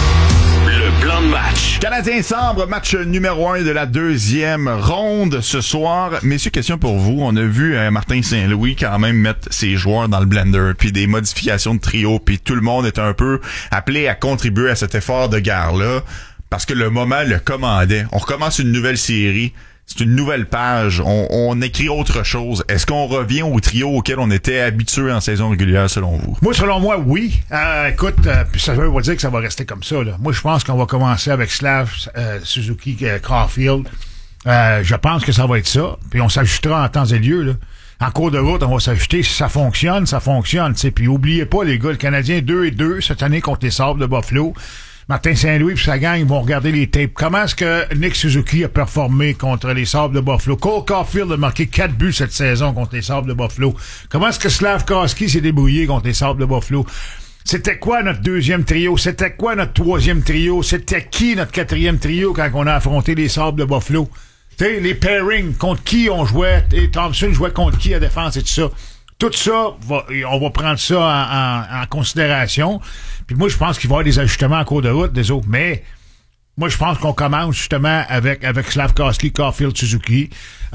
le plan de match. Canadien Sabre, match numéro 1 de la 2e ronde ce soir. Messieurs, question pour vous. On a vu Martin Saint-Louis quand même mettre ses joueurs dans le blender, puis des modifications de trio, puis tout le monde est un peu appelé à contribuer à cet effort de guerre-là, parce que le moment le commandait. On recommence une nouvelle série. C'est une nouvelle page. On écrit autre chose. Est-ce qu'on revient au trio auquel on était habitué en saison régulière, selon vous? Moi, selon moi, oui. Écoute, puis ça veut pas dire que ça va rester comme ça, là. Moi, je pense qu'on va commencer avec Slav, Suzuki, Caulfield. Je pense que ça va être ça. Puis on s'ajustera en temps et lieu, là. En cours de route, on va s'ajuster. Si ça fonctionne, ça fonctionne. T'sais. Puis oubliez pas, les gars, le Canadien 2-2 cette année contre les Sabres de Buffalo. Martin Saint-Louis et sa gang vont regarder les tapes. Comment est-ce que Nick Suzuki a performé contre les Sabres de Buffalo? Cole Caulfield a marqué 4 buts cette saison contre les Sabres de Buffalo. Comment est-ce que Slavkovski s'est débrouillé contre les Sabres de Buffalo? C'était quoi notre 2e trio? C'était quoi notre 3e trio? C'était qui notre 4e trio quand on a affronté les Sabres de Buffalo? Tu sais, les pairings, contre qui on jouait? Et Thompson jouait contre qui à défense et tout ça? Tout ça, on va prendre ça en considération. Puis moi, je pense qu'il va y avoir des ajustements en cours de route des autres. Mais moi, je pense qu'on commence justement avec Slavkovski, Caulfield, Suzuki.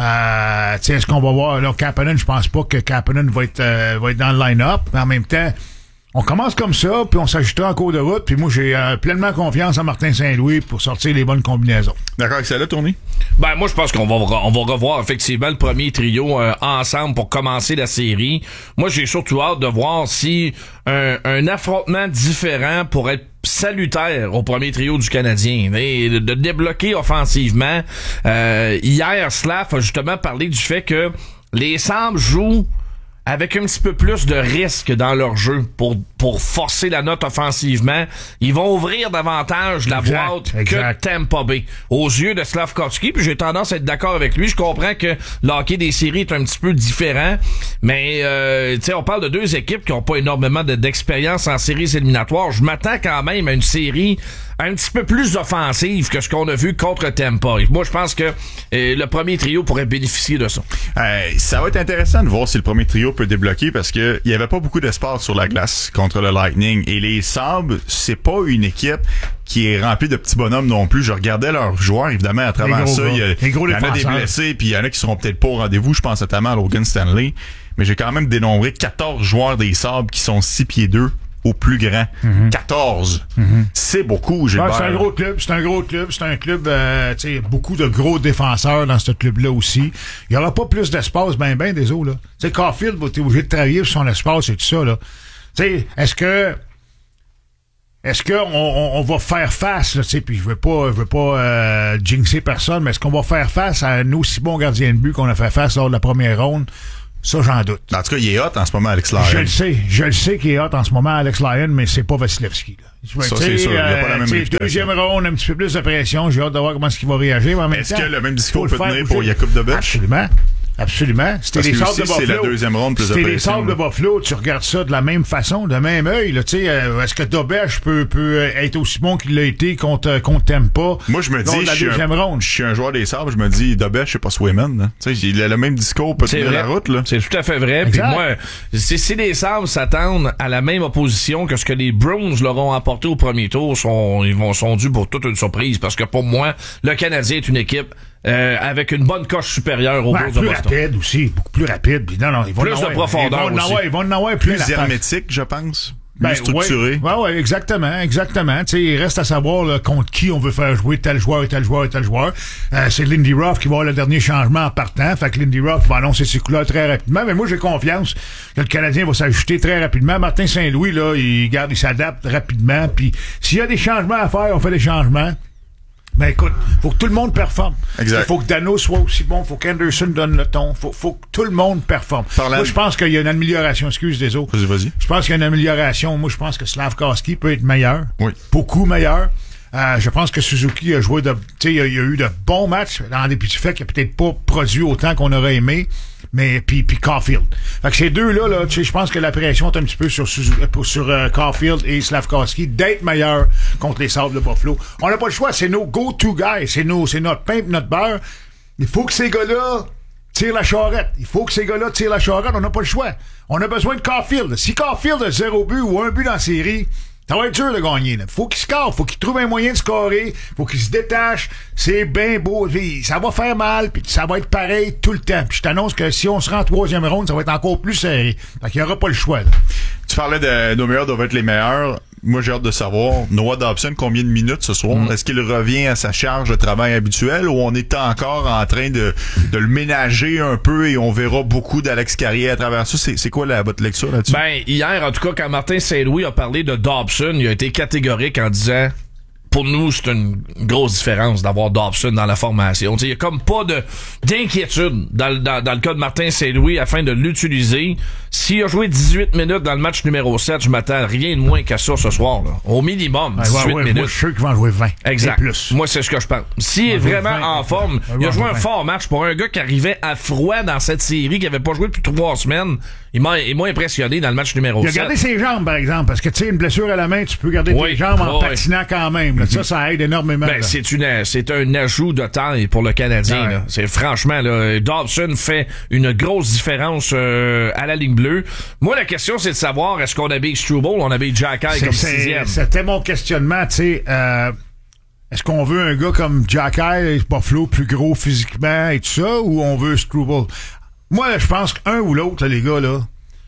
Est-ce qu'on va voir... Là, Kapanen, je pense pas que Kapanen va être dans le line-up. Mais en même temps, on commence comme ça, puis on s'ajustera en cours de route. Puis moi, j'ai pleinement confiance en Martin Saint-Louis pour sortir les bonnes combinaisons. D'accord avec ça là, Tony? Ben, moi, je pense qu'on va revoir effectivement le premier trio ensemble pour commencer la série. Moi, j'ai surtout hâte de voir si un affrontement différent pourrait être salutaire au premier trio du Canadien, et de débloquer offensivement. Hier, Slav a justement parlé du fait que les Sabres jouent avec un petit peu plus de risque dans leur jeu pour forcer la note offensivement. Ils vont ouvrir davantage la boîte que Tampa Bay aux yeux de Slavkovski, puis j'ai tendance à être d'accord avec lui. Je comprends que le hockey des séries est un petit peu différent, mais tu sais, on parle de deux équipes qui ont pas énormément d'expérience en séries éliminatoires. Je m'attends quand même à une série un petit peu plus offensive que ce qu'on a vu contre Tampa. Et moi, je pense que le premier trio pourrait bénéficier de ça. Ça va être intéressant de voir si le premier trio peut débloquer, parce que il y avait pas beaucoup d'espace sur la glace contre le Lightning, et les Sabres, c'est pas une équipe qui est rempli de petits bonhommes non plus. Je regardais leurs joueurs, évidemment, à travers ça. Il y en a des blessés, puis il y en a qui seront peut-être pas au rendez-vous. Je pense notamment à Logan Stanley. Mais j'ai quand même dénombré 14 joueurs des Sabres qui sont 6 pieds 2 au plus grand. 14. C'est beaucoup, Gilbert. C'est un gros club. C'est un club, tu sais, beaucoup de gros défenseurs dans ce club-là aussi. Il y aura pas plus d'espace, ben, des autres, là. Tu sais, Caulfield va être obligé de travailler sur son espace et tout ça, là. Tu sais, est-ce que on va faire face, tu sais, puis je veux pas jinxer personne, mais est-ce qu'on va faire face à un aussi bon gardien de but qu'on a fait face lors de la première ronde? Ça, j'en doute. En tout cas, il est hot en ce moment, Alex Lyon. Je le sais qu'il est hot en ce moment, Alex Lyon, mais c'est pas Vasilevski, là. Ça, c'est sûr. Il n'a pas la même réputation. Deuxième ronde, un petit peu plus de pression. J'ai hâte de voir comment il va réagir. Mais en même temps, est-ce que le même discours peut tenir pour Jakub Dobeš? Absolument. C'était les Sabres de Buffalo. C'est la deuxième ronde plus de pression. C'était les Sabres de Buffalo. Tu regardes ça de la même façon, de même œil. Est-ce que Dobeš peut être aussi bon qu'il l'a été qu'on t'aime pas? Moi, je me dis, je suis un joueur des Sabres, je me dis, Dobeš, c'est pas Swayman. Il a le même discours pour tenir la route. Là. C'est tout à fait vrai. Puis moi, si les Sabres s'attendent à la même opposition que ce que les Bruins leur ont apporté au premier tour, ils sont dus pour toute une surprise. Parce que pour moi, le Canadien est une équipe avec une bonne coche supérieure aux Bruins de Boston. Plus rapide aussi, beaucoup plus rapide. Puis non, ils vont plus de profondeur ils vont en avoir plus hermétique, je pense. Plus structuré. Ouais, exactement. Tu sais, il reste à savoir là, contre qui on veut faire jouer tel joueur. C'est Lindy Ruff qui va avoir le dernier changement en partant. Fait que Lindy Ruff va annoncer ses couleurs très rapidement. Mais moi, j'ai confiance que le Canadien va s'ajuster très rapidement. Martin Saint-Louis, là, il s'adapte rapidement. Puis s'il y a des changements à faire, on fait des changements. Ben écoute, faut que tout le monde performe. Exact. Faut que Dano soit aussi bon, faut qu'Anderson donne le ton, faut que tout le monde performe. Moi, je pense qu'il y a une amélioration, excuse des autres. Vas-y. Je pense qu'il y a une amélioration. Moi, je pense que Slafkovský peut être meilleur. Oui. Beaucoup meilleur. Je pense que Suzuki a joué il y a eu de bons matchs, en dépit du fait qu'il n'a peut-être pas produit autant qu'on aurait aimé. Mais puis Caulfield. Fait que ces deux-là, tu sais, je pense que la pression est un petit peu sur Caulfield et Slafkovský d'être meilleurs contre les Sabres de Buffalo. On n'a pas le choix, c'est nos go-to guys, c'est notre pain et notre beurre. Il faut que ces gars-là tirent la charrette. On n'a pas le choix. On a besoin de Caulfield. Si Caulfield a 0 but ou 1 but dans la série, ça va être dur de gagner. Là. Faut qu'il score, faut qu'il trouve un moyen de scorer, faut qu'il se détache. C'est bien beau. Ça va faire mal, puis ça va être pareil tout le temps. Puis je t'annonce que si on se rend en troisième ronde, ça va être encore plus serré. Fait qu'il n'y aura pas le choix. Là. Tu parlais de nos meilleurs doivent être les meilleurs. Moi, j'ai hâte de savoir, Noah Dobson, combien de minutes ce soir? Est-ce qu'il revient à sa charge de travail habituelle ou on est encore en train de le ménager un peu et on verra beaucoup d'Alex Carrier à travers ça? C'est quoi votre lecture là-dessus? Ben, hier, en tout cas, quand Martin Saint-Louis a parlé de Dobson, il a été catégorique en disant... Pour nous, c'est une grosse différence d'avoir Dobson dans la formation. Il y a comme pas d'inquiétude dans le cas de Martin Saint-Louis afin de l'utiliser. S'il a joué 18 minutes dans le match numéro 7, je m'attends à rien de moins qu'à ça ce soir. Là. Au minimum, 18 minutes. Moi, je suis sûr qu'il va en jouer 20. Exact. Et plus. Moi, c'est ce que je pense. S'il est vraiment en forme, il a joué un fort match pour un gars qui arrivait à froid dans cette série, qui avait pas joué depuis 3 semaines. Il m'a impressionné dans le match numéro 7. Il a gardé ses jambes, par exemple, parce que tu sais, une blessure à la main, tu peux garder tes jambes en patinant quand même. Là. Ça aide énormément. Ben, c'est un ajout de taille pour le Canadien. Là. C'est franchement, là, Dobson fait une grosse différence à la ligne bleue. Moi, la question, c'est de savoir, est-ce qu'on habille Struble ou on habille Jack Eye comme 6e? C'était mon questionnement, tu sais. Est-ce qu'on veut un gars comme Jack Eye, Buffalo, plus gros physiquement et tout ça, ou on veut Struble? Moi, je pense qu'un ou l'autre, là, les gars, là,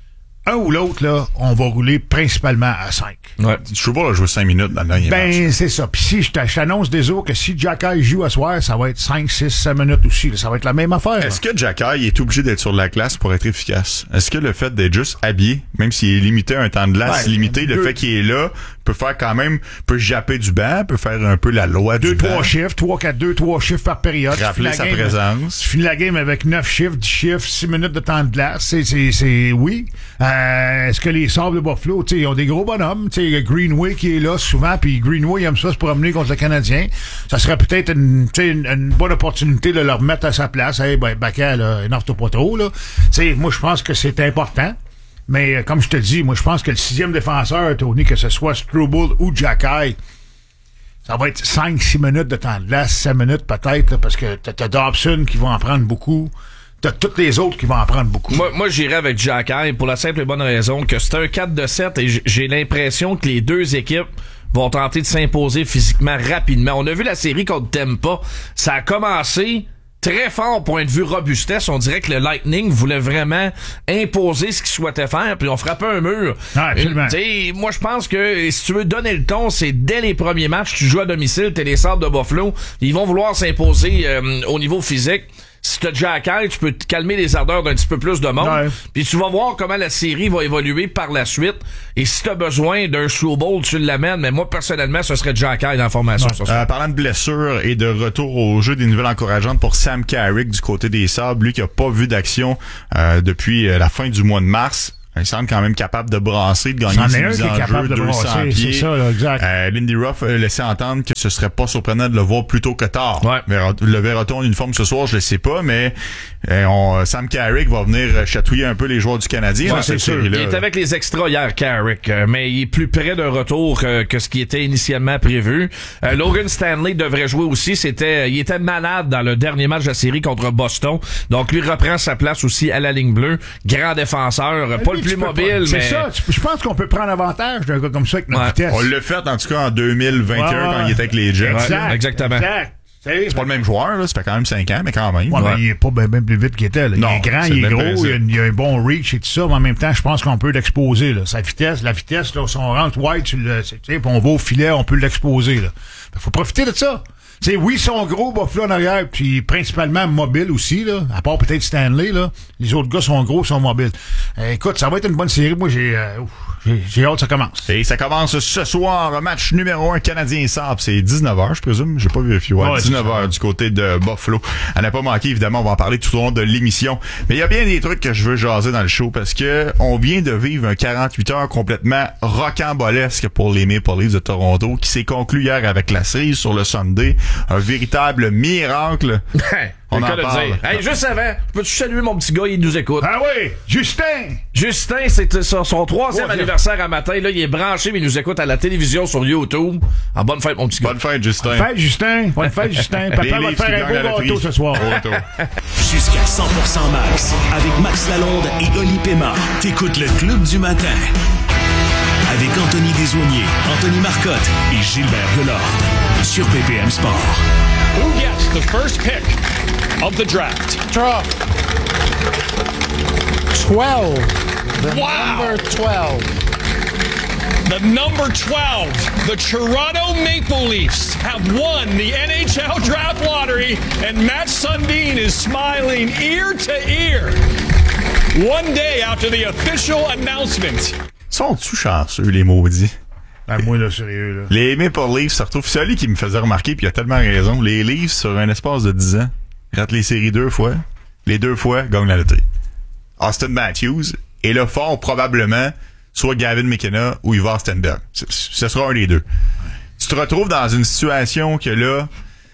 on va rouler principalement à 5. Ouais. Struble a joué 5 minutes dans le dernier match. C'est ça. Puis si je t'annonce des autres que si Jacky joue à soir, ça va être 5, 6, 7 minutes aussi. Là. Ça va être la même affaire. Est-ce que Jacky est obligé d'être sur la glace pour être efficace? Est-ce que le fait d'être juste habillé, même s'il est limité à un temps de glace limité, le fait qu'il est là, peut faire quand même, peut japper du banc, peut faire un peu la loi du banc. 2-3 chiffres par période. Rappeler sa présence. Tu finis la game avec 9 chiffres, 10 chiffres, 6 minutes de temps de glace. C'est oui. Est-ce que les Sabres de Buffalo, tu sais, ils ont des gros bonhommes, tu sais, Greenway qui est là souvent, puis Greenway il aime ça se promener contre le Canadien. Ça serait peut-être une bonne opportunité de leur mettre à sa place. Hey, Baca, là, énerve-toi pas trop, là. Tu sais, moi, je pense que c'est important. Mais, comme je te dis, moi, je pense que le 6e défenseur, Tony, que ce soit Struble ou Jacky, ça va être 5-6 minutes de temps de glace, 7 minutes peut-être, là, parce que t'as Dobson qui va en prendre beaucoup. T'as toutes les autres qui vont en prendre beaucoup. Moi j'irais avec Jacky pour la simple et bonne raison que c'est un 4-7 et j'ai l'impression que les deux équipes vont tenter de s'imposer physiquement rapidement. On a vu la série contre Tampa. Ça a commencé très fort point de vue robustesse. On dirait que le Lightning voulait vraiment imposer ce qu'il souhaitait faire, puis on frappait un mur. Moi, je pense que si tu veux donner le ton, c'est dès les premiers matchs, tu joues à domicile, t'es les Sabres de Buffalo, ils vont vouloir s'imposer au niveau physique. Si t'as Jack High, tu peux te calmer les ardeurs d'un petit peu plus de monde. Puis tu vas voir comment la série va évoluer par la suite. Et si t'as besoin d'un Super Bowl, tu l'amènes. Mais moi, personnellement, ce serait Jack High dans la formation. Parlant de blessures et de retour au jeu, des nouvelles encourageantes pour Sam Carrick du côté des Sabres. Lui qui a pas vu d'action depuis la fin du mois de mars. Il semble quand même capable de brasser, de gagner ses mises en jeu, 200 pieds. C'est ça, là, exact. Lindy Ruff a laissé entendre que ce serait pas surprenant de le voir plus tôt que tard. Le verra-t-on en uniforme ce soir, je le sais pas, mais Sam Carrick va venir chatouiller un peu les joueurs du Canadien dans cette série-là. Il est avec les extras hier, Carrick, mais il est plus près d'un retour que ce qui était initialement prévu. Logan Stanley devrait jouer aussi. Il était malade dans le dernier match de la série contre Boston. Donc lui reprend sa place aussi à la ligne bleue. Grand défenseur, pas le plus mobile, mais... C'est ça. Je pense qu'on peut prendre avantage d'un gars comme ça avec notre vitesse. On l'a fait, en tout cas, en 2021, quand il était avec les Jets. Exactement. C'est pas le même joueur, là. Ça fait quand même 5 ans, mais quand même. Mais il est pas bien plus vite qu'il était, là. Non, il est grand, il est gros, il a un bon reach et tout ça, mais en même temps, je pense qu'on peut l'exposer, là. Sa vitesse, la vitesse, là, si on rentre wide, puis on va au filet, on peut l'exposer, là. Faut profiter de ça. T'sais, oui, ils sont gros, Buffalo en arrière, puis principalement mobiles aussi, là. À part peut-être Stanley, là. Les autres gars sont gros, sont mobiles. Écoute, ça va être une bonne série. Moi, j'ai hâte que ça commence. Et ça commence ce soir, match numéro 1 Canadien-Sabres. C'est 19h, je présume. J'ai pas vérifié. 19h du côté de Buffalo. À ne pas manquer, évidemment, on va en parler tout au long de l'émission. Mais il y a bien des trucs que je veux jaser dans le show parce que on vient de vivre un 48 heures complètement rocambolesque pour les Maple Leafs de Toronto qui s'est conclu hier avec la cerise sur le Sunday. Un véritable miracle. On en parle. Hey, juste avant, peux-tu saluer mon petit gars, il nous écoute. Ah oui, Justin! Justin, c'est son 3e anniversaire à matin. Là, il est branché, mais il nous écoute à la télévision sur YouTube. En bonne fête, mon petit gars. Bonne fête, Justin. Bonne fête, Justin. Bonne fête, Justin. Papa va te faire un beau gâteau ce soir. Jusqu'à 100% Max, avec Max Lalonde et Oli Pema. T'écoutes le Club du matin. Avec Anthony Desaulniers, Anthony Marcotte et Gilbert Delorde. Sur PPM Sport. Who gets the first pick of the draft? 12. Number 12. The number 12, the Toronto Maple Leafs have won the NHL draft lottery, and Matt Sundin is smiling ear to ear. One day after the official announcement. Sont-tu chanceux, les maudits? Ben, moi, là, sérieux, là. Les Maple Leafs se retrouvent. C'est lui qui me faisait remarquer, puis il a tellement raison. Les Leafs, sur un espace de 10 ans, ratent les séries 2 fois. Les 2 fois, gagnent la loterie. Austin Matthews, et là, fort probablement, soit Gavin McKenna ou Ivar Stenberg. Ce sera un des deux. Tu te retrouves dans une situation que là,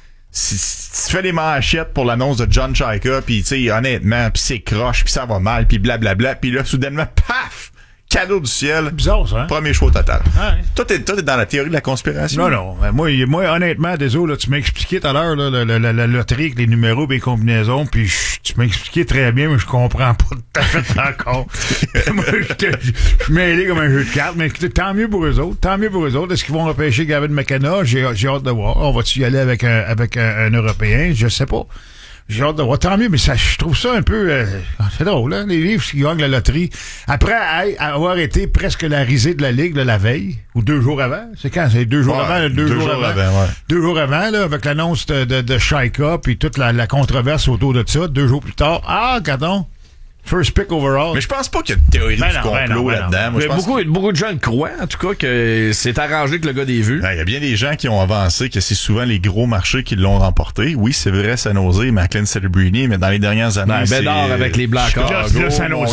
si tu fais les manchettes pour l'annonce de John Chayka, puis tu sais, honnêtement, puis c'est croche, puis ça va mal, puis blablabla, puis là, soudainement, paf! Cadeau du ciel. Bizarre, ça, hein? Premier choix total. Ah, ouais. Toi, t'es dans la théorie de la conspiration? Non. Moi, honnêtement, désolé, là, tu m'as expliqué tout à l'heure, là, la loterie avec les numéros et les combinaisons, puis tu m'as expliqué très bien, mais je comprends pas tout à fait encore. Moi, je suis mêlé comme un jeu de cartes, mais tant mieux pour eux autres. Est-ce qu'ils vont repêcher Gavin McKenna? J'ai hâte de voir. On va-tu y aller avec un Européen? Je sais pas. J'ai hâte de voir. Tant mieux, mais ça, je trouve ça un peu... c'est drôle, hein? Les Leafs qui gagnent la loterie. Après avoir été presque la risée de la Ligue la veille, ou 2 jours avant. C'est quand? C'est 2 jours avant? 2 jours avant, ouais. 2 jours avant, là, avec l'annonce de Chayka, puis toute la controverse autour de ça. 2 jours plus tard. Ah, cadon! First pick overall. Mais je pense pas qu'il y a de théorie du complot là-dedans. Moi, beaucoup de gens le croient, en tout cas, que c'est arrangé que le gars des vues. Il y a bien des gens qui ont avancé que c'est souvent les gros marchés qui l'ont remporté. Oui, c'est vrai, San Jose, Macklin Celebrini, mais dans les dernières années, c'est... Bédard avec les Blackhawks. San Jose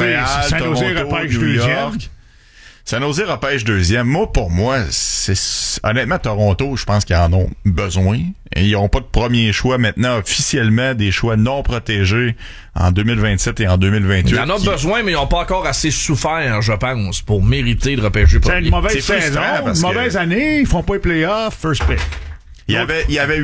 repêche 2e. San Jose repêche 2e. Moi, pour moi, honnêtement, Toronto, je pense qu'ils en ont besoin. Et ils n'ont pas de premier choix maintenant, officiellement, des choix non protégés en 2027 et en 2028. Ils en ont besoin, mais ils n'ont pas encore assez souffert, je pense, pour mériter de repêcher premier. C'est une mauvaise saison, une mauvaise année, ils font pas les playoffs, first pick. Il y avait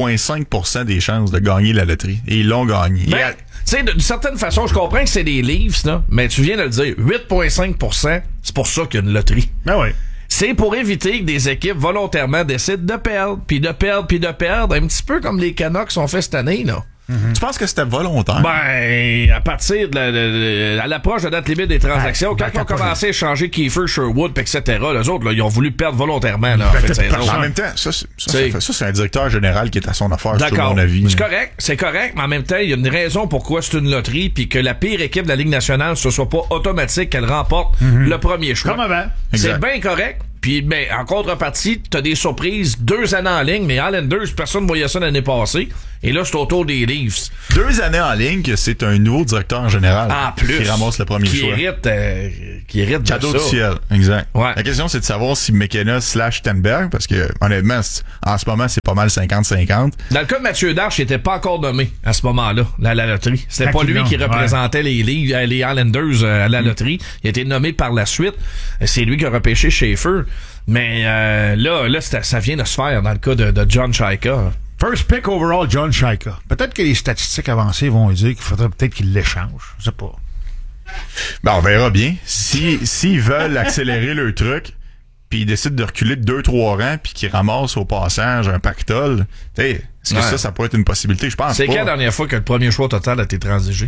8,5% des chances de gagner la loterie. Et ils l'ont gagné. Tu sais, d'une certaine façon, je comprends que c'est des Leafs, là, mais tu viens de le dire, 8,5%, c'est pour ça qu'il y a une loterie. Ben oui. c'est pour éviter que des équipes volontairement décident de perdre, puis de perdre, puis de perdre, un petit peu comme les Canucks ont fait cette année, là. Tu penses que c'était volontaire? Ben, à partir à l'approche de la date limite des transactions, quand ils ont commencé à échanger Kiefer, Sherwood, etc., les autres, là, ils ont voulu perdre volontairement, là, en fait, en même temps, ça, c'est un directeur général qui est à son affaire, c'est mon avis. C'est correct, mais en même temps, il y a une raison pourquoi c'est une loterie, puis que la pire équipe de la Ligue nationale, ce soit pas automatique qu'elle remporte le premier choix. Comme avant. C'est bien correct. Puis, ben, en contrepartie, t'as des surprises 2 années en ligne, mais Islanders, personne ne voyait ça l'année passée. Et là, c'est autour des Leafs. 2 années en ligne que c'est un nouveau directeur général. Plus. Qui ramasse le premier choix. Qui hérite cadeau de ça. du ciel. Exact. Ouais. La question, c'est de savoir si McKenna / Stenberg, parce que, honnêtement, en ce moment, c'est pas mal 50-50. Dans le cas de Mathieu Darche, il était pas encore nommé à ce moment-là, à la loterie. C'était pas lui qui représentait les Islanders à la loterie. Il a été nommé par la suite. C'est lui qui a repêché Schaefer. Mais là ça vient de se faire dans le cas de John Shaika. First pick overall, John Shaika. Peut-être que les statistiques avancées vont dire qu'il faudrait peut-être qu'il l'échange. Je sais pas. Ben, on verra bien. S'ils veulent accélérer le truc, puis ils décident de reculer de 2-3 rangs, puis qu'ils ramassent au passage un pactole, est-ce que ça pourrait être une possibilité? Je pense C'est pas. quand la dernière fois que le premier choix total a été transigé?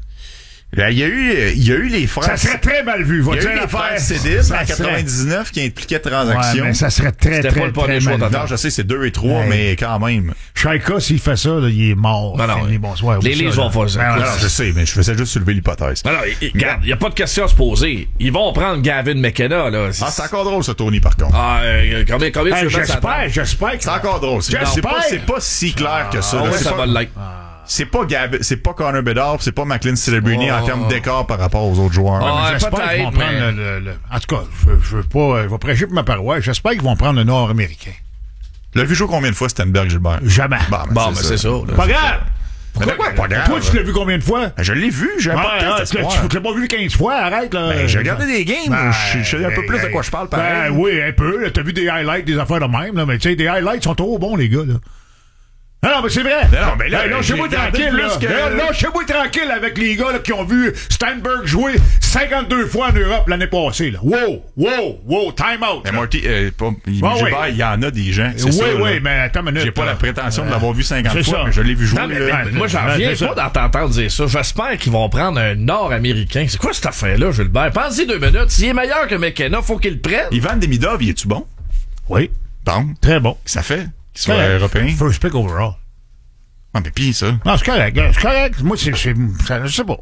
Là, il y a eu les frères. Ça serait très mal vu. Il y a eu les frères Cédis en 99 qui impliquaient transactions. Ouais, mais ça serait très, C'était pas le premier choix total. Non, je sais, c'est 2 et 3, mais quand même. Shaika, s'il fait ça, là, il est mort. Les Leafs vont faire ça. Non, je sais, mais je faisais juste soulever l'hypothèse. Alors, regarde, il n'y a pas de question à se poser. Ils vont prendre Gavin McKenna, là. C'est encore drôle, ça, Tony, par contre. Combien tu veux mettre ça? J'espère que c'est encore drôle. C'est pas si clair que ça. Ouais, ça va l'être. C'est pas Connor Bedard, c'est pas McLean Celebrini en termes d'écart par rapport aux autres joueurs. J'espère qu'ils vont prendre en tout cas, je veux pas, je vais prêcher pour ma paroisse. J'espère qu'ils vont prendre le Nord-Américain. L'as vu jouer combien de fois, Stenberg, Gilbert? Jamais. Bon, c'est ça. Pas grave. Pourquoi pas grave? Toi, tu l'as vu combien de fois? Je l'ai vu, j'ai pas tu l'as pas vu 15 fois, arrête, là. J'ai regardé des games, je sais un peu plus de quoi je parle, pareil. Oui, un peu. T'as vu des highlights, des affaires de même, là, mais tu sais, des highlights sont trop bons, les gars, là. Non, mais c'est vrai. Non, mais là, lâchez-moi tranquille, là. Lâchez-moi tranquille avec les gars là, qui ont vu Steinberg jouer 52 fois en Europe l'année passée, là. Wow, time out. Mais Marty, Gilbert, il y en a des gens. Oui, mais attends une minute. J'ai pas la prétention de l'avoir vu 50 fois, mais je l'ai vu jouer. Moi, j'en reviens pas d'entendre dire ça. J'espère qu'ils vont prendre un Nord-Américain. C'est quoi cette affaire-là, Gilbert? Pense-y 2 minutes. S'il est meilleur que McKenna, faut qu'il le prenne. Ivan Demidov, il est-tu bon? Oui. Bon. Très bon. Ça fait qu'il soit européen. First pick overall. Ah, mais pis ça. Non, c'est correct. Moi, je sais pas.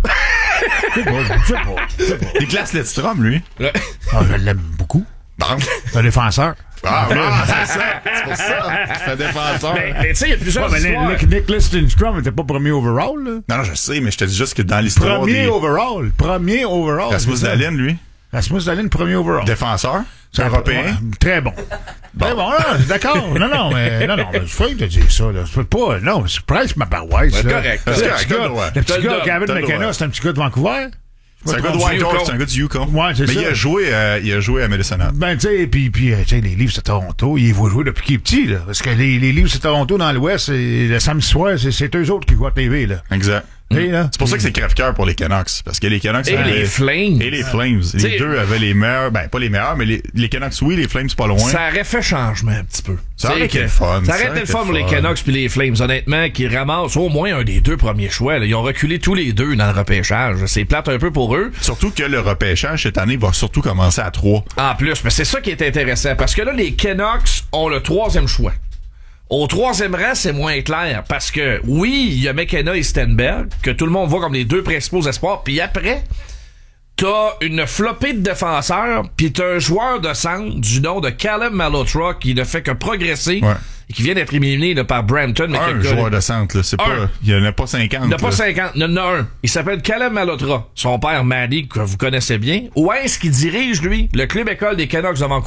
Je sais pas. Il classe Lidstrom, lui. Je l'aime beaucoup. Bon. C'est un défenseur. C'est ça. C'est pour ça. C'est un défenseur. Mais tu sais, il y a plusieurs histoires. Nicholas Lindstrom n'était pas premier overall, là. Non, je sais, mais je te dis juste que dans l'histoire Premier overall. Rasmus Dahlin, lui. Rasmus Dahlin, premier overall. Défenseur. C'est européen. Très bon. Très bon, d'accord. Non, mais je fais te dire ça, là. C'est pas, non, c'est presque ma paroisse, là. Correct. Le petit gars, Gavin McKenna, c'est un petit gars de Vancouver. C'est un gars de Whitehorse, c'est un gars du Yukon. Ouais, c'est ça. Mais il a joué à Medicine Hat. Ben, tu sais, puis tu sais, les Leafs de Toronto, il va jouer depuis qu'il est petit, là. Parce que les Leafs de Toronto dans l'Ouest, le samedi soir, c'est eux autres qui jouent à TV, là. Exact. C'est pour ça que c'est crève-cœur pour les Canucks. Parce que les Canucks... les Flames. Et les Flames. Les deux avaient les meilleurs... Ben, pas les meilleurs, mais les Canucks, oui, les Flames, pas loin. Ça aurait fait changement un petit peu. Ça aurait été le fun. Ça aurait été le fun pour les Canucks puis les Flames, honnêtement, qui ramassent au moins un des 2 premiers choix. Là. Ils ont reculé tous les 2 dans le repêchage. C'est plate un peu pour eux. Surtout que le repêchage, cette année, va surtout commencer à 3. En plus, mais c'est ça qui est intéressant. Parce que là, les Canucks ont le 3e choix. Au 3e rang, c'est moins clair parce que, oui, il y a McKenna et Stenberg, que tout le monde voit comme les 2 principaux espoirs, puis après, t'as une flopée de défenseurs, puis t'as un joueur de centre du nom de Callum Malhotra qui ne fait que progresser et qui vient d'être éliminé là, par Brampton. Un joueur de centre, là, c'est pas... Il n'y en a pas 50. Il n'y en a pas 50, il y en a un. Il s'appelle Callum Malhotra. Son père, Maddie, que vous connaissez bien. Où est-ce qu'il dirige, lui, le club école des Canucks de Vancouver?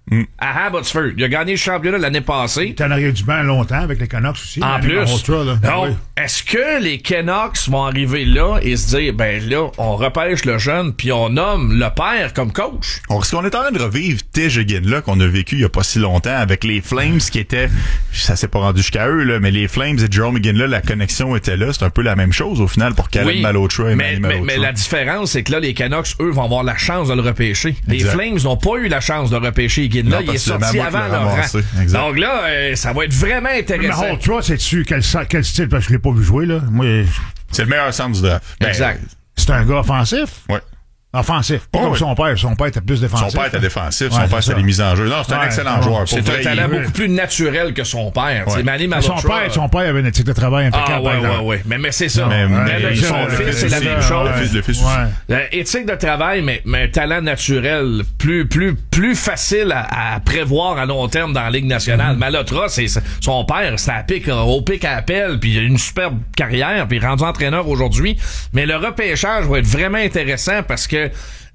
à Abbotsford. Il a gagné le championnat l'année passée. Il était en arrière du banc longtemps avec les Canucks aussi. En plus. Donc, est-ce que les Canucks vont arriver là et se dire, ben là, on repêche le jeune puis on nomme le père comme coach? Est-ce qu'on est en train de revivre Tej Ginla qu'on a vécu il y a pas si longtemps avec les Flames qui étaient, ça s'est pas rendu jusqu'à eux, là, mais les Flames et Jarome Iginla, la connexion était là. C'est un peu la même chose au final pour Caleb Malhotra et Manny Malhotra. Mais la différence, c'est que là, les Canucks, eux, vont avoir la chance de le repêcher. Les Flames n'ont pas eu la chance de repêcher Iginla. Il est sorti avant leur rang. Donc là, ça va être vraiment intéressant. Mais Malhotra, sais-tu quel style? Parce que je l'ai pas vu jouer, là. Moi, c'est le meilleur centre du draft. Exact. C'est un gars offensif? Oui. Offensif. Pas comme son père. Son père était plus défensif. Son père était défensif. Son père, c'était les mises en jeu. Non, c'est un excellent joueur. C'est un talent beaucoup plus naturel que son père. C'est Manny Malhotra. Son père avait une éthique de travail impeccable. Oui. Mais c'est ça. Son fils, c'est la même chose. Le fils aussi. Éthique de travail, mais un talent naturel plus facile à prévoir à long terme dans la Ligue nationale. Malhotra, son père, c'était au pic à appel, puis il a une superbe carrière, puis il est rendu entraîneur aujourd'hui. Mais le repêchage va être vraiment intéressant parce que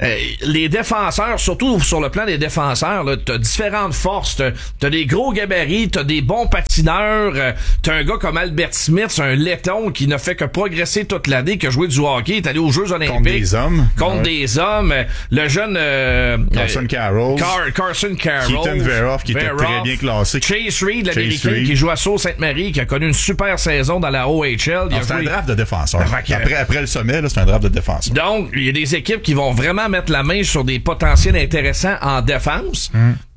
les défenseurs, surtout sur le plan des défenseurs, là, t'as différentes forces, t'as des gros gabarits, t'as des bons patineurs, t'as un gars comme Albert Smith, c'est un laiton qui n'a fait que progresser toute l'année, qui a joué du hockey, est allé aux Jeux olympiques. Contre des hommes. Le jeune Carson Carroll. Carson Carroll. Keaton Veroff, qui était très bien classé. Chase Reed, l'Américain, qui joue à Sault-Sainte-Marie, qui a connu une super saison dans la OHL. C'est un draft de défenseurs. Après le sommet, là, c'est un draft de défenseurs. Donc, il y a des équipes qui vont vraiment mettre la main sur des potentiels intéressants en défense.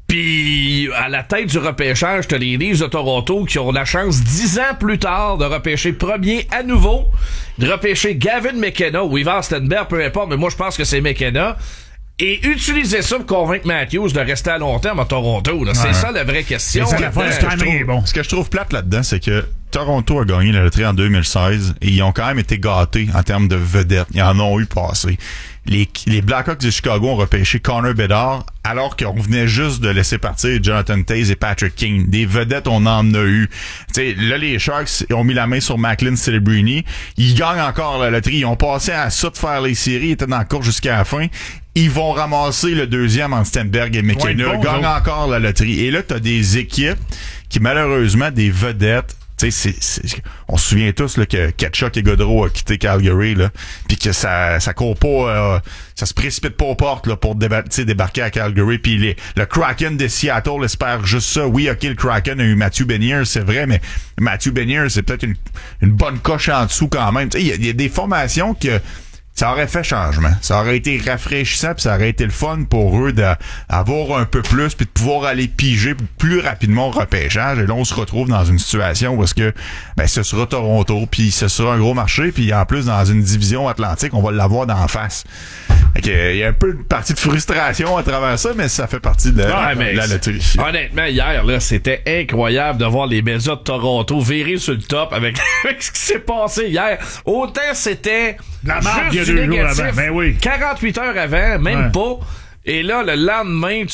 Puis, à la tête du repêchage, t'as les Leafs de Toronto qui ont la chance 10 ans plus tard de repêcher premier à nouveau, de repêcher Gavin McKenna ou Ivan Stenberg, peu importe, mais moi je pense que c'est McKenna. Et utiliser ça pour convaincre Matthews de rester à long terme à Toronto. Là. C'est ça la vraie question. Ce que je trouve plate là-dedans, c'est que Toronto a gagné la loterie en 2016 et ils ont quand même été gâtés en termes de vedettes. Ils en ont eu passé. Les Blackhawks de Chicago ont repêché Connor Bedard alors qu'on venait juste de laisser partir Jonathan Toews et Patrick Kane. Des vedettes, on en a eu. T'sais, là, les Sharks ont mis la main sur Macklin Celebrini. Ils gagnent encore la loterie. Ils ont passé à ça de faire les séries. Ils étaient dans la course jusqu'à la fin. Ils vont ramasser le deuxième en Stenberg et McKenna. Gagnent encore la loterie. Et là, t'as des équipes qui, malheureusement, des vedettes, on se souvient tous là, que Tkachuk et Gaudreau a quitté Calgary, là, puis que ça court pas, ça se précipite pas aux portes là, pour débarquer à Calgary. Puis le Kraken de Seattle espère juste ça. Oui, ok, le Kraken a eu Matthew Beniers, c'est vrai, mais Matthew Beniers, c'est peut-être une bonne coche en dessous quand même. Il y a des formations que ça aurait fait changement. Ça aurait été rafraîchissant, puis ça aurait été le fun pour eux d'avoir un peu plus, puis de pouvoir aller piger plus rapidement au repêchage. Et là, on se retrouve dans une situation où est-ce que ce sera Toronto, puis ce sera un gros marché, puis en plus, dans une division atlantique, on va l'avoir d'en face. Il y a un peu une partie de frustration à travers ça, mais ça fait partie de la loterie. Honnêtement, hier, là, c'était incroyable de voir les médias de Toronto virer sur le top avec ce qui s'est passé hier. Autant c'était la marque il y a 2 jours avant. Ben oui. 48 heures avant, même pas. Et là, le lendemain,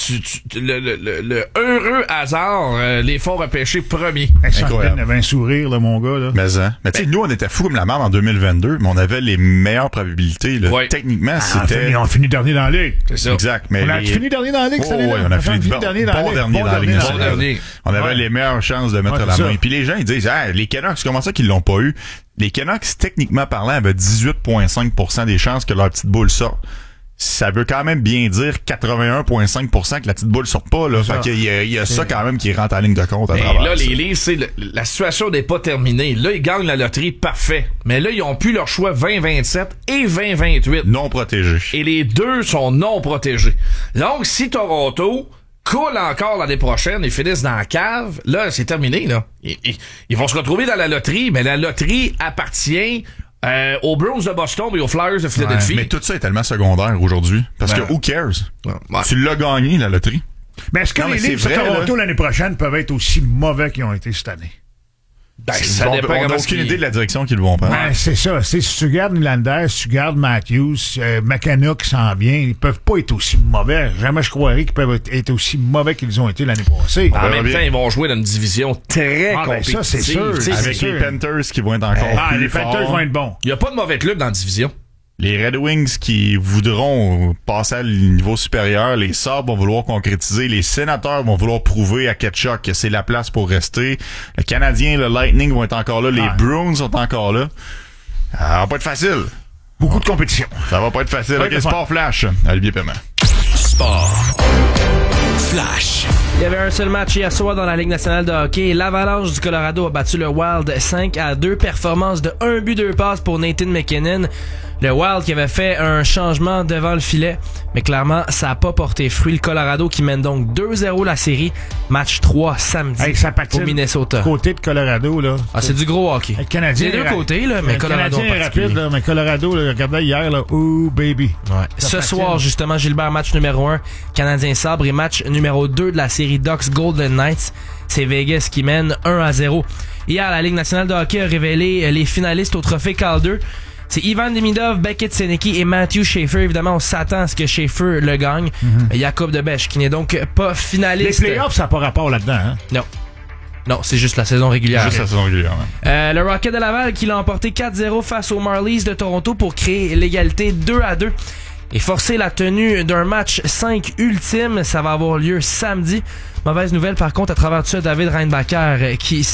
le heureux hasard, les font repêcher premier. Incroyable. avait un sourire, là, mon gars. Là. Mais tu sais, nous, on était fous comme la merde en 2022, mais on avait les meilleures probabilités. Là. Techniquement, c'était... On finit dernier dans la ligue. C'est ça. Exact. Mais on a fini dernier dans la ligue, cette année-là. On a fini dernier dans la ligue. On avait les meilleures chances de mettre la main. Puis les gens, ils disent, les Canucks, comment ça qu'ils l'ont pas eu? Les Canucks, techniquement parlant, avaient 18,5% des chances que leur petite boule sorte. Ça veut quand même bien dire 81,5% que la petite boule sorte pas, là. Fait qu'il y a ça quand même qui rentre en ligne de compte à travers. Là, les Leafs, la situation n'est pas terminée. Là, ils gagnent la loterie, parfait. Mais là, ils ont plus leur choix 2027 et 2028. Non protégés. Et les deux sont non protégés. Donc, si Toronto coule encore l'année prochaine et finissent dans la cave, là, c'est terminé, là. Ils vont se retrouver dans la loterie, mais la loterie appartient aux Bruins de Boston et aux Flyers de Philadelphie. Mais tout ça est tellement secondaire aujourd'hui. Parce que who cares? Tu l'as gagné, la loterie. Mais est-ce que les Leafs de Toronto l'année prochaine peuvent être aussi mauvais qu'ils ont été cette année? Ça dépend. On n'a aucune idée de la direction qu'ils vont prendre. C'est ça. Si tu gardes Nylander, si tu gardes Matthews, McKenna qui s'en vient, ils peuvent pas être aussi mauvais. Jamais je croirais qu'ils peuvent être aussi mauvais qu'ils ont été l'année passée. En même temps, ils vont jouer dans une division très compétitive. Ça, c'est sûr. Avec les Panthers qui vont être encore plus les Panthers vont être bons. Il n'y a pas de mauvais club dans la division. Les Red Wings qui voudront passer à niveau supérieur, les Sabres vont vouloir concrétiser, les Sénateurs vont vouloir prouver à Ketchuk que c'est la place pour rester. Le Canadien, le Lightning vont être encore là, les Bruins sont encore là. Ça va pas être facile. Beaucoup de compétition. Ça va pas être facile. Ouais, OK, Sport Flash. Olivier Paiement. Sport Flash. Il y avait un seul match hier soir dans la Ligue nationale de hockey. L'Avalanche du Colorado a battu le Wild 5-2. Performance de 1 but 2 passes pour Nathan McKinnon. Le Wild qui avait fait un changement devant le filet, mais clairement, ça n'a pas porté fruit. Le Colorado qui mène donc 2-0 la série. Match 3 samedi au Minnesota. Côté de Colorado, là. Ah, c'est du gros hockey. Le Canadien. C'est deux côtés, là, mais Colorado en particulier. Rapide, là, mais Colorado, là, regardez hier, là. Ooh, baby. Ouais. Ce soir, justement, Gilbert, match numéro 1, Canadien Sabre, et match numéro 2 de la série Ducks Golden Knights. C'est Vegas qui mène 1-0. Hier, la Ligue nationale de hockey a révélé les finalistes au trophée Calder. C'est Ivan Demidov, Beckett Senecki et Matthew Schaefer. Évidemment, on s'attend à ce que Schaefer le gagne. Jacob Debesch, qui n'est donc pas finaliste. Les playoffs, ça n'a pas rapport là-dedans, hein? Non. Non, c'est juste la saison régulière. Juste la saison régulière, le Rocket de Laval qui l'a emporté 4-0 face aux Marlies de Toronto pour créer l'égalité 2-2. Et forcer la tenue d'un match 5 ultime, ça va avoir lieu samedi. Mauvaise nouvelle par contre à travers tout ça, David Reinbacher qui